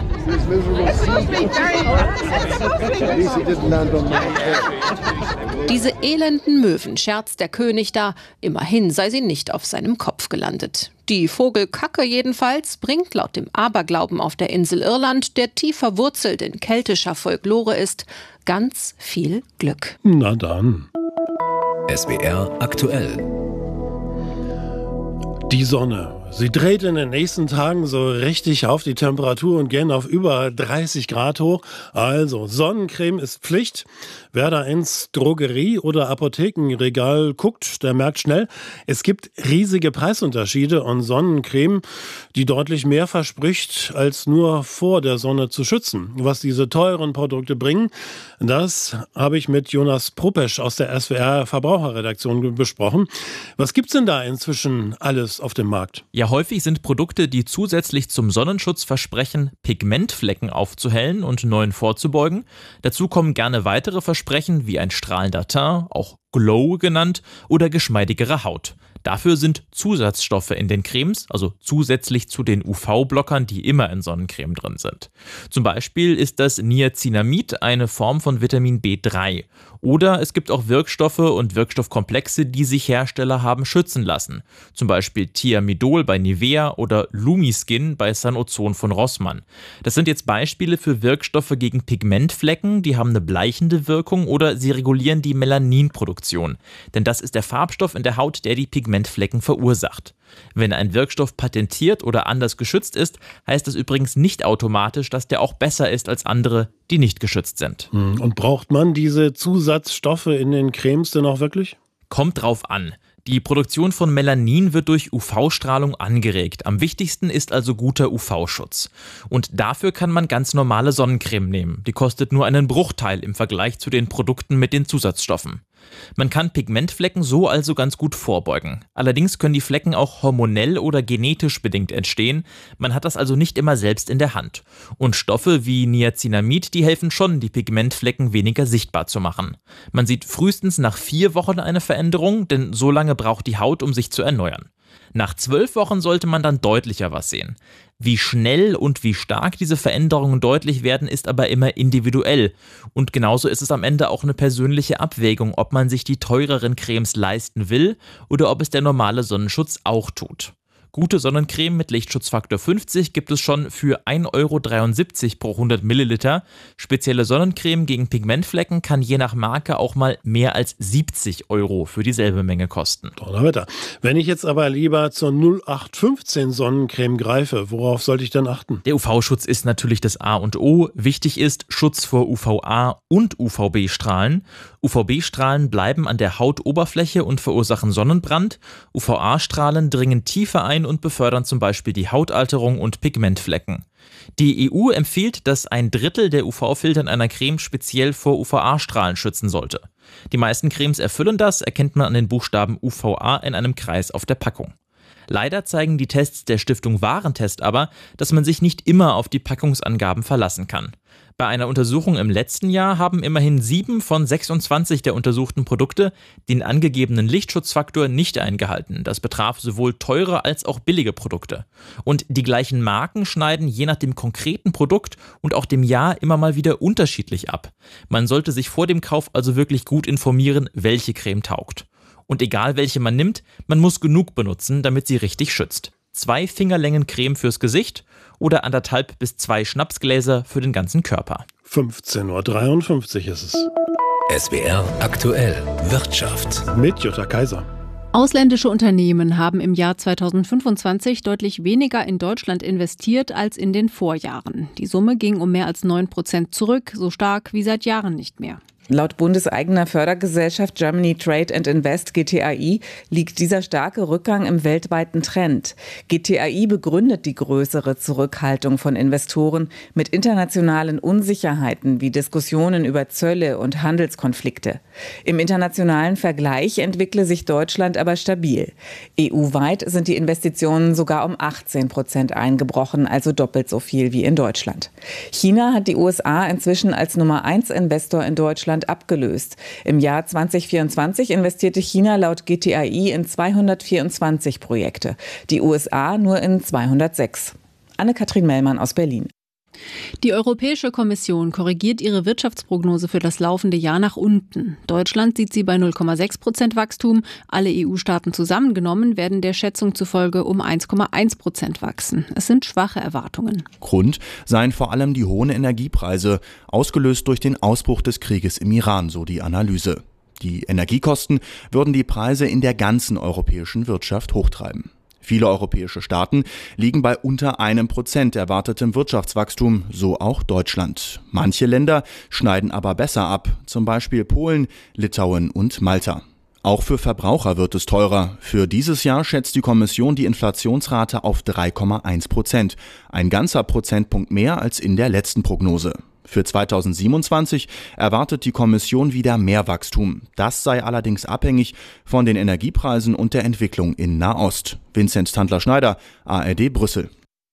Diese elenden Möwen scherzt der König da, immerhin sei sie nicht auf seinem Kopf gelandet. Die Vogelkacke jedenfalls bringt laut dem Aberglauben auf der Insel Irland, der tief verwurzelt in keltischer Folklore ist, ganz viel Glück. Na dann. SWR aktuell. Die Sonne. Sie dreht in den nächsten Tagen so richtig auf, die Temperatur und gehen auf über 30 Grad hoch. Also Sonnencreme ist Pflicht. Wer da ins Drogerie- oder Apothekenregal guckt, der merkt schnell, es gibt riesige Preisunterschiede und Sonnencreme, die deutlich mehr verspricht, als nur vor der Sonne zu schützen. Was diese teuren Produkte bringen, das habe ich mit Jonas Propesch aus der SWR Verbraucherredaktion besprochen. Was gibt's denn da inzwischen alles auf dem Markt? Ja, häufig sind Produkte, die zusätzlich zum Sonnenschutz versprechen, Pigmentflecken aufzuhellen und neuen vorzubeugen. Dazu kommen gerne weitere Versprechen wie ein strahlender Teint, auch Glow genannt, oder geschmeidigere Haut. Dafür sind Zusatzstoffe in den Cremes, also zusätzlich zu den UV-Blockern, die immer in Sonnencreme drin sind. Zum Beispiel ist das Niacinamid eine Form von Vitamin B3. Oder es gibt auch Wirkstoffe und Wirkstoffkomplexe, die sich Hersteller haben schützen lassen. Zum Beispiel Thiamidol bei Nivea oder Lumiskin bei Sanozon von Rossmann. Das sind jetzt Beispiele für Wirkstoffe gegen Pigmentflecken, die haben eine bleichende Wirkung oder sie regulieren die Melaninproduktion. Denn das ist der Farbstoff in der Haut, der die Pigmentflecken verursacht. Wenn ein Wirkstoff patentiert oder anders geschützt ist, heißt das übrigens nicht automatisch, dass der auch besser ist als andere, die nicht geschützt sind. Und braucht man diese Zusatzstoffe in den Cremes denn auch wirklich? Kommt drauf an. Die Produktion von Melanin wird durch UV-Strahlung angeregt. Am wichtigsten ist also guter UV-Schutz. Und dafür kann man ganz normale Sonnencreme nehmen. Die kostet nur einen Bruchteil im Vergleich zu den Produkten mit den Zusatzstoffen. Man kann Pigmentflecken so also ganz gut vorbeugen. Allerdings können die Flecken auch hormonell oder genetisch bedingt entstehen. Man hat das also nicht immer selbst in der Hand. Und Stoffe wie Niacinamid, die helfen schon, die Pigmentflecken weniger sichtbar zu machen. Man sieht frühestens nach 4 Wochen eine Veränderung, denn so lange braucht die Haut, um sich zu erneuern. Nach 12 Wochen sollte man dann deutlicher was sehen. Wie schnell und wie stark diese Veränderungen deutlich werden, ist aber immer individuell. Und genauso ist es am Ende auch eine persönliche Abwägung, ob man sich die teureren Cremes leisten will oder ob es der normale Sonnenschutz auch tut. Gute Sonnencreme mit Lichtschutzfaktor 50 gibt es schon für 1,73 € pro 100 Milliliter. Spezielle Sonnencreme gegen Pigmentflecken kann je nach Marke auch mal mehr als 70 € für dieselbe Menge kosten. Donnerwetter. Wenn ich jetzt aber lieber zur 0815 Sonnencreme greife, worauf sollte ich dann achten? Der UV-Schutz ist natürlich das A und O. Wichtig ist Schutz vor UVA und UVB-Strahlen. UVB-Strahlen bleiben an der Hautoberfläche und verursachen Sonnenbrand. UVA-Strahlen dringen tiefer ein und befördern zum Beispiel die Hautalterung und Pigmentflecken. Die EU empfiehlt, dass 1/3 der UV-Filter in einer Creme speziell vor UVA-Strahlen schützen sollte. Die meisten Cremes erfüllen das, erkennt man an den Buchstaben UVA in einem Kreis auf der Packung. Leider zeigen die Tests der Stiftung Warentest aber, dass man sich nicht immer auf die Packungsangaben verlassen kann. Bei einer Untersuchung im letzten Jahr haben immerhin 7 von 26 der untersuchten Produkte den angegebenen Lichtschutzfaktor nicht eingehalten. Das betraf sowohl teure als auch billige Produkte. Und die gleichen Marken schneiden je nach dem konkreten Produkt und auch dem Jahr immer mal wieder unterschiedlich ab. Man sollte sich vor dem Kauf also wirklich gut informieren, welche Creme taugt. Und egal welche man nimmt, man muss genug benutzen, damit sie richtig schützt. 2 Fingerlängen Creme fürs Gesicht oder 1,5 bis 2 Schnapsgläser für den ganzen Körper. 15:53 Uhr ist es. SWR aktuell Wirtschaft. Mit Jutta Kaiser. Ausländische Unternehmen haben im Jahr 2025 deutlich weniger in Deutschland investiert als in den Vorjahren. Die Summe ging um mehr als 9% zurück, so stark wie seit Jahren nicht mehr. Laut bundeseigener Fördergesellschaft Germany Trade and Invest GTAI liegt dieser starke Rückgang im weltweiten Trend. GTAI begründet die größere Zurückhaltung von Investoren mit internationalen Unsicherheiten wie Diskussionen über Zölle und Handelskonflikte. Im internationalen Vergleich entwickle sich Deutschland aber stabil. EU-weit sind die Investitionen sogar um 18% eingebrochen, also doppelt so viel wie in Deutschland. China hat die USA inzwischen als Nummer 1 Investor in Deutschland abgelöst. Im Jahr 2024 investierte China laut GTAI in 224 Projekte, die USA nur in 206. Anne-Kathrin Mellmann aus Berlin. Die Europäische Kommission korrigiert ihre Wirtschaftsprognose für das laufende Jahr nach unten. Deutschland sieht sie bei 0,6% Wachstum. Alle EU-Staaten zusammengenommen werden der Schätzung zufolge um 1,1% wachsen. Es sind schwache Erwartungen. Grund seien vor allem die hohen Energiepreise, ausgelöst durch den Ausbruch des Krieges im Iran, so die Analyse. Die Energiekosten würden die Preise in der ganzen europäischen Wirtschaft hochtreiben. Viele europäische Staaten liegen bei unter 1% erwartetem Wirtschaftswachstum, so auch Deutschland. Manche Länder schneiden aber besser ab, zum Beispiel Polen, Litauen und Malta. Auch für Verbraucher wird es teurer. Für dieses Jahr schätzt die Kommission die Inflationsrate auf 3,1%, ein ganzer Prozentpunkt mehr als in der letzten Prognose. Für 2027 erwartet die Kommission wieder mehr Wachstum. Das sei allerdings abhängig von den Energiepreisen und der Entwicklung in Nahost. Vincent Tandler-Schneider, ARD Brüssel.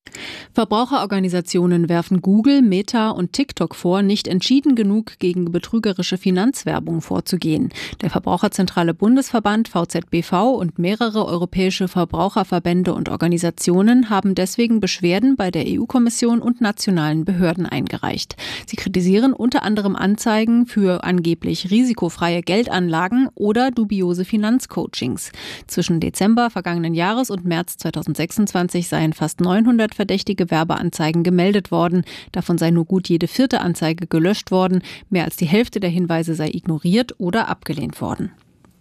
Verbraucherorganisationen werfen Google, Meta und TikTok vor, nicht entschieden genug gegen betrügerische Finanzwerbung vorzugehen. Der Verbraucherzentrale Bundesverband VZBV und mehrere europäische Verbraucherverbände und Organisationen haben deswegen Beschwerden bei der EU-Kommission und nationalen Behörden eingereicht. Sie kritisieren unter anderem Anzeigen für angeblich risikofreie Geldanlagen oder dubiose Finanzcoachings. Zwischen Dezember vergangenen Jahres und März 2026 seien fast 900 verdächtige Werbeanzeigen gemeldet worden. Davon sei nur gut jede 4. Anzeige gelöscht worden. Mehr als die Hälfte der Hinweise sei ignoriert oder abgelehnt worden.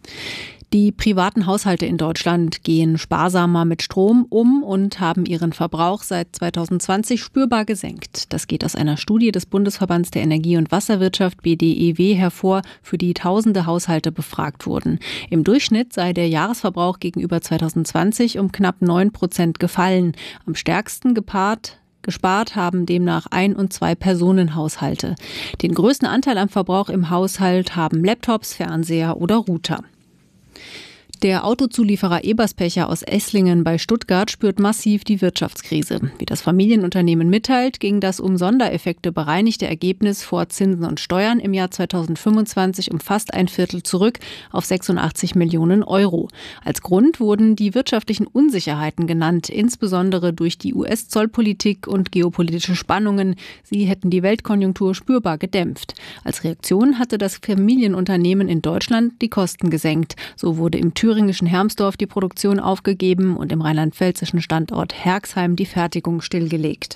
Die privaten Haushalte in Deutschland gehen sparsamer mit Strom um und haben ihren Verbrauch seit 2020 spürbar gesenkt. Das geht aus einer Studie des Bundesverbands der Energie- und Wasserwirtschaft BDEW hervor, für die tausende Haushalte befragt wurden. Im Durchschnitt sei der Jahresverbrauch gegenüber 2020 um knapp 9% gefallen. Am stärksten gepaart Gespart haben demnach 1- und 2-Personen-Haushalte. Den größten Anteil am Verbrauch im Haushalt haben Laptops, Fernseher oder Router. Der Autozulieferer Eberspecher aus Esslingen bei Stuttgart spürt massiv die Wirtschaftskrise. Wie das Familienunternehmen mitteilt, ging das um Sondereffekte bereinigte Ergebnis vor Zinsen und Steuern im Jahr 2025 um fast ein Viertel zurück auf 86 Millionen Euro. Als Grund wurden die wirtschaftlichen Unsicherheiten genannt, insbesondere durch die US-Zollpolitik und geopolitische Spannungen. Sie hätten die Weltkonjunktur spürbar gedämpft. Als Reaktion hatte das Familienunternehmen in Deutschland die Kosten gesenkt. So wurde im thüringischen Hermsdorf die Produktion aufgegeben und im rheinland-pfälzischen Standort Herxheim die Fertigung stillgelegt.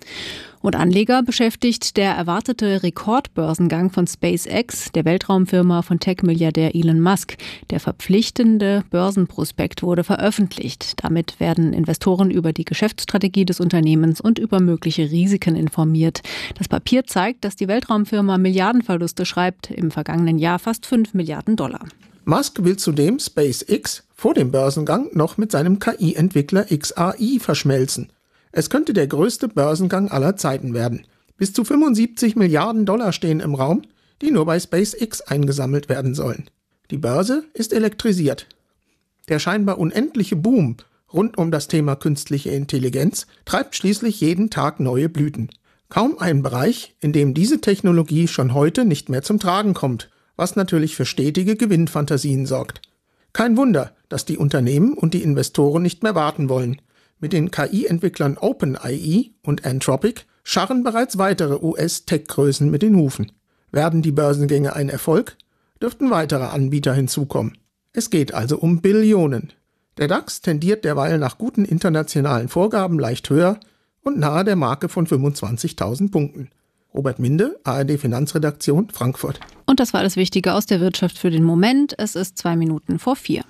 Und Anleger beschäftigt der erwartete Rekordbörsengang von SpaceX, der Weltraumfirma von Tech-Milliardär Elon Musk. Der verpflichtende Börsenprospekt wurde veröffentlicht. Damit werden Investoren über die Geschäftsstrategie des Unternehmens und über mögliche Risiken informiert. Das Papier zeigt, dass die Weltraumfirma Milliardenverluste schreibt, im vergangenen Jahr fast $5 Milliarden. Musk will zudem SpaceX vor dem Börsengang noch mit seinem KI-Entwickler XAI verschmelzen. Es könnte der größte Börsengang aller Zeiten werden. Bis zu $75 Milliarden stehen im Raum, die nur bei SpaceX eingesammelt werden sollen. Die Börse ist elektrisiert. Der scheinbar unendliche Boom rund um das Thema künstliche Intelligenz treibt schließlich jeden Tag neue Blüten. Kaum ein Bereich, in dem diese Technologie schon heute nicht mehr zum Tragen kommt, was natürlich für stetige Gewinnfantasien sorgt. Kein Wunder, dass die Unternehmen und die Investoren nicht mehr warten wollen. Mit den KI-Entwicklern OpenAI und Anthropic scharren bereits weitere US-Tech-Größen mit den Hufen. Werden die Börsengänge ein Erfolg, dürften weitere Anbieter hinzukommen. Es geht also um Billionen. Der DAX tendiert derweil nach guten internationalen Vorgaben leicht höher und nahe der Marke von 25.000 Punkten. Robert Minde, ARD Finanzredaktion, Frankfurt. Und das war alles Wichtige aus der Wirtschaft für den Moment. Es ist 4:02.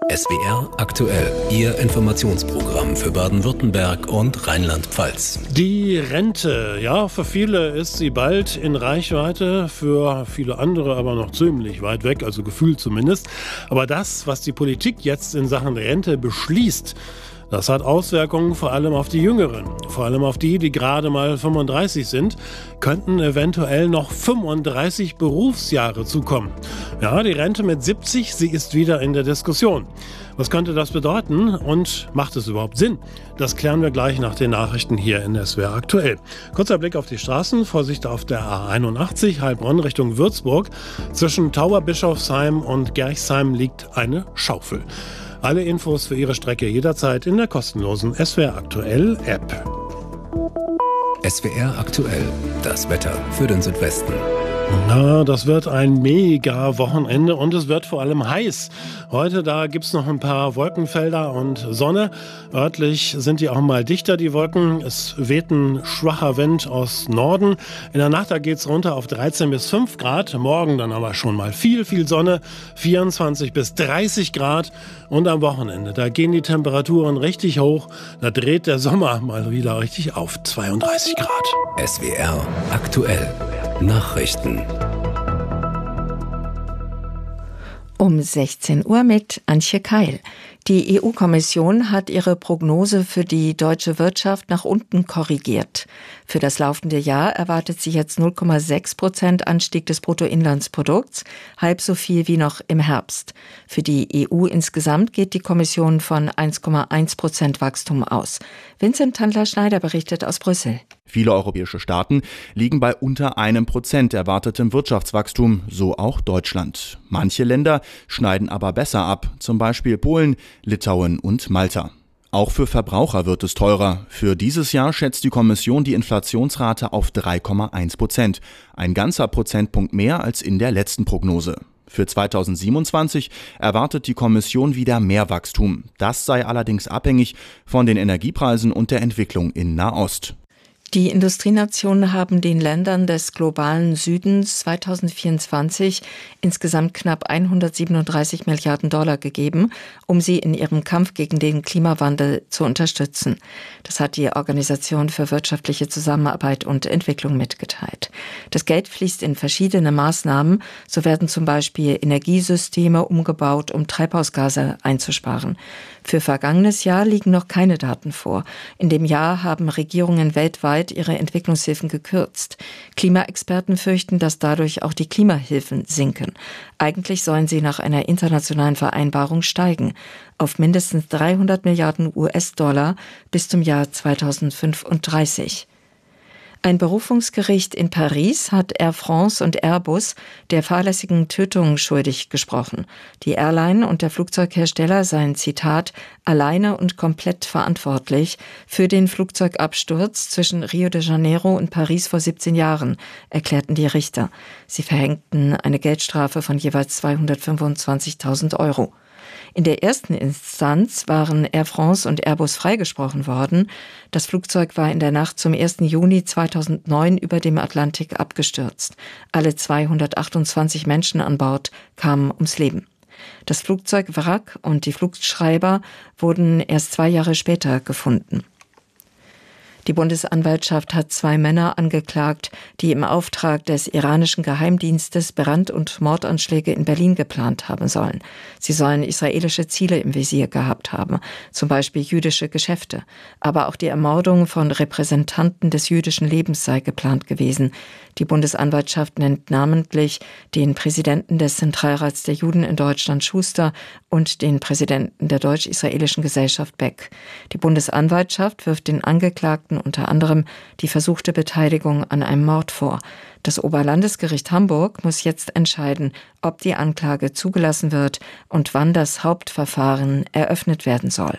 SWR aktuell, Ihr Informationsprogramm für Baden-Württemberg und Rheinland-Pfalz. Die Rente, ja, für viele ist sie bald in Reichweite, für viele andere aber noch ziemlich weit weg, also gefühlt zumindest. Aber das, was die Politik jetzt in Sachen Rente beschließt, das hat Auswirkungen vor allem auf die Jüngeren, vor allem auf die gerade mal 35 sind, könnten eventuell noch 35 Berufsjahre zukommen. Ja, die Rente mit 70, sie ist wieder in der Diskussion. Was könnte das bedeuten und macht es überhaupt Sinn? Das klären wir gleich nach den Nachrichten hier in SWR aktuell. Kurzer Blick auf die Straßen, Vorsicht auf der A81 Heilbronn Richtung Würzburg. Zwischen Tauberbischofsheim und Gerchsheim liegt eine Schaufel. Alle Infos für Ihre Strecke jederzeit in der kostenlosen SWR aktuell App. SWR aktuell, das Wetter für den Südwesten. Na, das wird ein mega Wochenende und es wird vor allem heiß. Heute, da gibt's noch ein paar Wolkenfelder und Sonne. Örtlich sind die auch mal dichter, die Wolken. Es weht ein schwacher Wind aus Norden. In der Nacht, da geht's runter auf 13 bis 5 Grad. Morgen dann aber schon mal viel Sonne, 24 bis 30 Grad. Und am Wochenende, da gehen die Temperaturen richtig hoch. Da dreht der Sommer mal wieder richtig auf, 32 Grad. SWR aktuell. Nachrichten. Um 16 Uhr mit Antje Keil. Die EU-Kommission hat ihre Prognose für die deutsche Wirtschaft nach unten korrigiert. Für das laufende Jahr erwartet sie jetzt 0,6% Anstieg des Bruttoinlandsprodukts, halb so viel wie noch im Herbst. Für die EU insgesamt geht die Kommission von 1,1% Wachstum aus. Vincent Tandler-Schneider berichtet aus Brüssel. Viele europäische Staaten liegen bei unter 1% erwartetem Wirtschaftswachstum, so auch Deutschland. Manche Länder schneiden aber besser ab, zum Beispiel Polen, Litauen und Malta. Auch für Verbraucher wird es teurer. Für dieses Jahr schätzt die Kommission die Inflationsrate auf 3,1%, ein ganzer Prozentpunkt mehr als in der letzten Prognose. Für 2027 erwartet die Kommission wieder mehr Wachstum. Das sei allerdings abhängig von den Energiepreisen und der Entwicklung in Nahost. Die Industrienationen haben den Ländern des globalen Südens 2024 insgesamt knapp 137 Milliarden Dollar gegeben, um sie in ihrem Kampf gegen den Klimawandel zu unterstützen. Das hat die Organisation für wirtschaftliche Zusammenarbeit und Entwicklung mitgeteilt. Das Geld fließt in verschiedene Maßnahmen. So werden zum Beispiel Energiesysteme umgebaut, um Treibhausgase einzusparen. Für vergangenes Jahr liegen noch keine Daten vor. In dem Jahr haben Regierungen weltweit ihre Entwicklungshilfen gekürzt. Klimaexperten fürchten, dass dadurch auch die Klimahilfen sinken. Eigentlich sollen sie nach einer internationalen Vereinbarung steigen auf mindestens 300 Milliarden US-Dollar bis zum Jahr 2035. Ein Berufungsgericht in Paris hat Air France und Airbus der fahrlässigen Tötung schuldig gesprochen. Die Airline und der Flugzeughersteller seien, Zitat, alleine und komplett verantwortlich für den Flugzeugabsturz zwischen Rio de Janeiro und Paris vor 17 Jahren, erklärten die Richter. Sie verhängten eine Geldstrafe von jeweils 225.000 Euro. In der ersten Instanz waren Air France und Airbus freigesprochen worden. Das Flugzeug war in der Nacht zum 1. Juni 2009 über dem Atlantik abgestürzt. Alle 228 Menschen an Bord kamen ums Leben. Das Flugzeugwrack und die Flugschreiber wurden erst 2 Jahre später gefunden. Die Bundesanwaltschaft hat 2 Männer angeklagt, die im Auftrag des iranischen Geheimdienstes Brand- und Mordanschläge in Berlin geplant haben sollen. Sie sollen israelische Ziele im Visier gehabt haben, zum Beispiel jüdische Geschäfte. Aber auch die Ermordung von Repräsentanten des jüdischen Lebens sei geplant gewesen. Die Bundesanwaltschaft nennt namentlich den Präsidenten des Zentralrats der Juden in Deutschland, Schuster, und den Präsidenten der Deutsch-Israelischen Gesellschaft, Beck. Die Bundesanwaltschaft wirft den Angeklagten unter anderem die versuchte Beteiligung an einem Mord vor. Das Oberlandesgericht Hamburg muss jetzt entscheiden, ob die Anklage zugelassen wird und wann das Hauptverfahren eröffnet werden soll.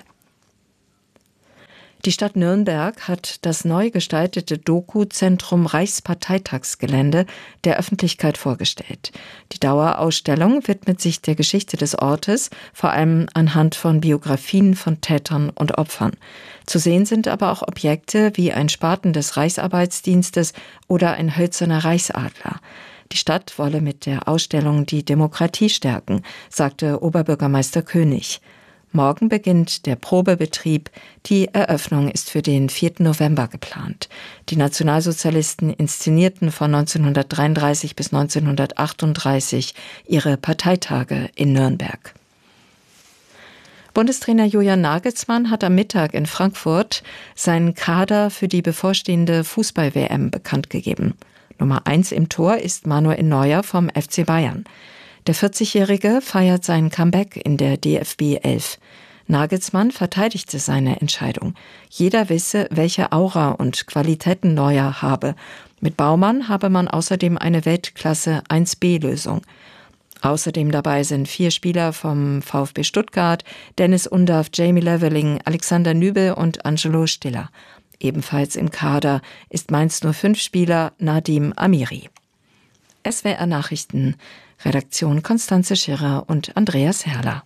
Die Stadt Nürnberg hat das neu gestaltete Doku-Zentrum Reichsparteitagsgelände der Öffentlichkeit vorgestellt. Die Dauerausstellung widmet sich der Geschichte des Ortes, vor allem anhand von Biografien von Tätern und Opfern. Zu sehen sind aber auch Objekte wie ein Spaten des Reichsarbeitsdienstes oder ein hölzerner Reichsadler. Die Stadt wolle mit der Ausstellung die Demokratie stärken, sagte Oberbürgermeister König. Morgen beginnt der Probebetrieb. Die Eröffnung ist für den 4. November geplant. Die Nationalsozialisten inszenierten von 1933 bis 1938 ihre Parteitage in Nürnberg. Bundestrainer Julian Nagelsmann hat am Mittag in Frankfurt seinen Kader für die bevorstehende Fußball-WM bekannt gegeben. Nummer 1 im Tor ist Manuel Neuer vom FC Bayern. Der 40-Jährige feiert sein Comeback in der DFB 11. Nagelsmann verteidigte seine Entscheidung. Jeder wisse, welche Aura und Qualitäten Neuer habe. Mit Baumann habe man außerdem eine Weltklasse 1B-Lösung. Außerdem dabei sind 4 Spieler vom VfB Stuttgart, Dennis Undaff, Jamie Leveling, Alexander Nübel und Angelo Stiller. Ebenfalls im Kader ist Mainz 05-Spieler Nadim Amiri. SWR Nachrichten, Redaktion Konstanze Schirrer und Andreas Herrler.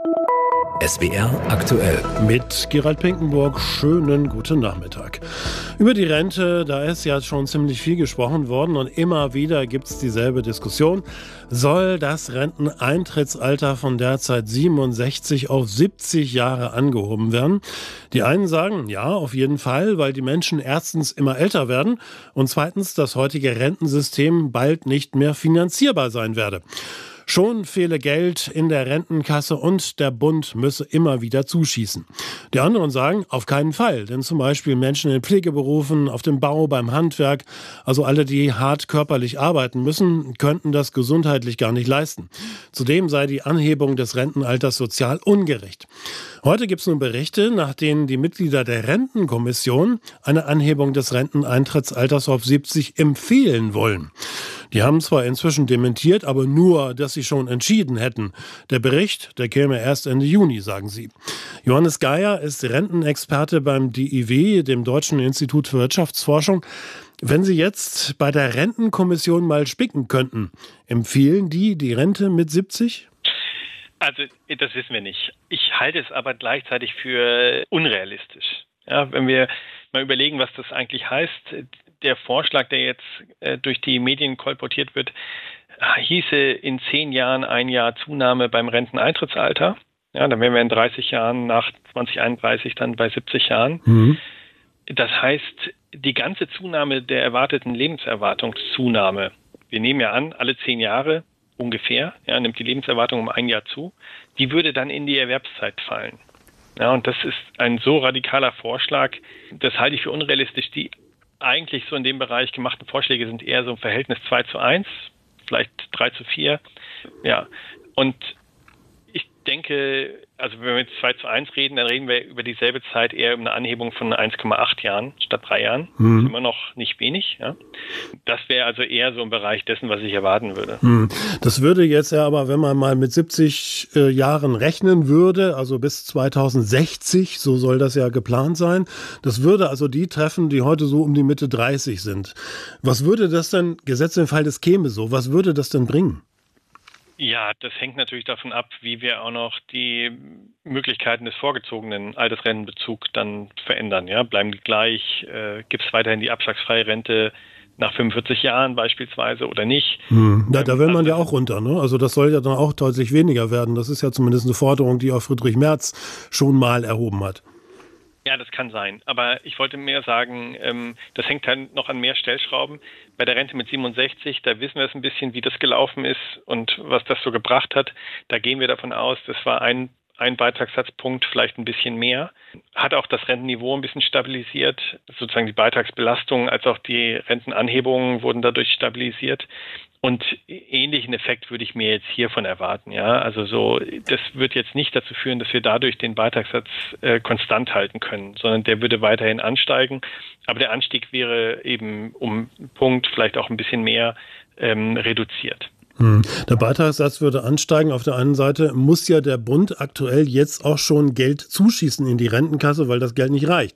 SWR aktuell. Mit Gerald Pinkenburg, schönen guten Nachmittag. Über die Rente, da ist ja schon ziemlich viel gesprochen worden und immer wieder gibt es dieselbe Diskussion. Soll das Renteneintrittsalter von derzeit 67 auf 70 Jahre angehoben werden? Die einen sagen, ja, auf jeden Fall, weil die Menschen erstens immer älter werden und zweitens das heutige Rentensystem bald nicht mehr finanzierbar sein werde. Schon fehle Geld in der Rentenkasse und der Bund müsse immer wieder zuschießen. Die anderen sagen, auf keinen Fall, denn zum Beispiel Menschen in Pflegeberufen, auf dem Bau, beim Handwerk, also alle, die hart körperlich arbeiten müssen, könnten das gesundheitlich gar nicht leisten. Zudem sei die Anhebung des Rentenalters sozial ungerecht. Heute gibt es nun Berichte, nach denen die Mitglieder der Rentenkommission eine Anhebung des Renteneintrittsalters auf 70 empfehlen wollen. Die haben zwar inzwischen dementiert, aber nur, dass sie schon entschieden hätten. Der Bericht, der käme erst Ende Juni, sagen sie. Johannes Geier ist Rentenexperte beim DIW, dem Deutschen Institut für Wirtschaftsforschung. Wenn Sie jetzt bei der Rentenkommission mal spicken könnten, empfehlen die Rente mit 70? Also, das wissen wir nicht. Ich halte es aber gleichzeitig für unrealistisch. Ja, wenn wir mal überlegen, was das eigentlich heißt, der Vorschlag, der jetzt durch die Medien kolportiert wird, hieße in 10 Jahren ein Jahr Zunahme beim Renteneintrittsalter. Ja, dann wären wir in 30 Jahren nach 2031 dann bei 70 Jahren. Mhm. Das heißt, die ganze Zunahme der erwarteten Lebenserwartungszunahme, wir nehmen ja an, alle 10 Jahre ungefähr, ja, nimmt die Lebenserwartung um 1 Jahr zu, die würde dann in die Erwerbszeit fallen. Ja, und das ist ein so radikaler Vorschlag, das halte ich für unrealistisch. Die eigentlich so in dem Bereich gemachten Vorschläge sind eher so im Verhältnis 2:1, vielleicht 3:4. Ja, und ich denke, also wenn wir jetzt 2:1 reden, dann reden wir über dieselbe Zeit eher um eine Anhebung von 1,8 Jahren statt 3 Jahren. Das ist immer noch nicht wenig. Ja. Das wäre also eher so im Bereich dessen, was ich erwarten würde. Das würde jetzt ja aber, wenn man mal mit 70 Jahren rechnen würde, also bis 2060, so soll das ja geplant sein, das würde also die treffen, die heute so um die Mitte 30 sind. Was würde das denn, gesetzt im Fall, das käme so, was würde das denn bringen? Ja, das hängt natürlich davon ab, wie wir auch noch die Möglichkeiten des vorgezogenen Altersrentenbezugs dann verändern. Ja, bleiben die gleich? Gibt es weiterhin die abschlagsfreie Rente nach 45 Jahren beispielsweise oder nicht? Ja, da will man ja auch runter, ne? Also das soll ja dann auch deutlich weniger werden. Das ist ja zumindest eine Forderung, die auch Friedrich Merz schon mal erhoben hat. Ja, das kann sein. Aber ich wollte mehr sagen, das hängt halt noch an mehr Stellschrauben. Bei der Rente mit 67, da wissen wir es ein bisschen, wie das gelaufen ist und was das so gebracht hat. Da gehen wir davon aus, das war ein Beitragssatzpunkt, vielleicht ein bisschen mehr. Hat auch das Rentenniveau ein bisschen stabilisiert. Sozusagen die Beitragsbelastung als auch die Rentenanhebungen wurden dadurch stabilisiert. Und ähnlichen Effekt würde ich mir jetzt hiervon erwarten. Ja, also so, das wird jetzt nicht dazu führen, dass wir dadurch den Beitragssatz konstant halten können, sondern der würde weiterhin ansteigen. Aber der Anstieg wäre eben um einen Punkt, vielleicht auch ein bisschen mehr reduziert. Der Beitragssatz würde ansteigen. Auf der einen Seite muss ja der Bund aktuell jetzt auch schon Geld zuschießen in die Rentenkasse, weil das Geld nicht reicht.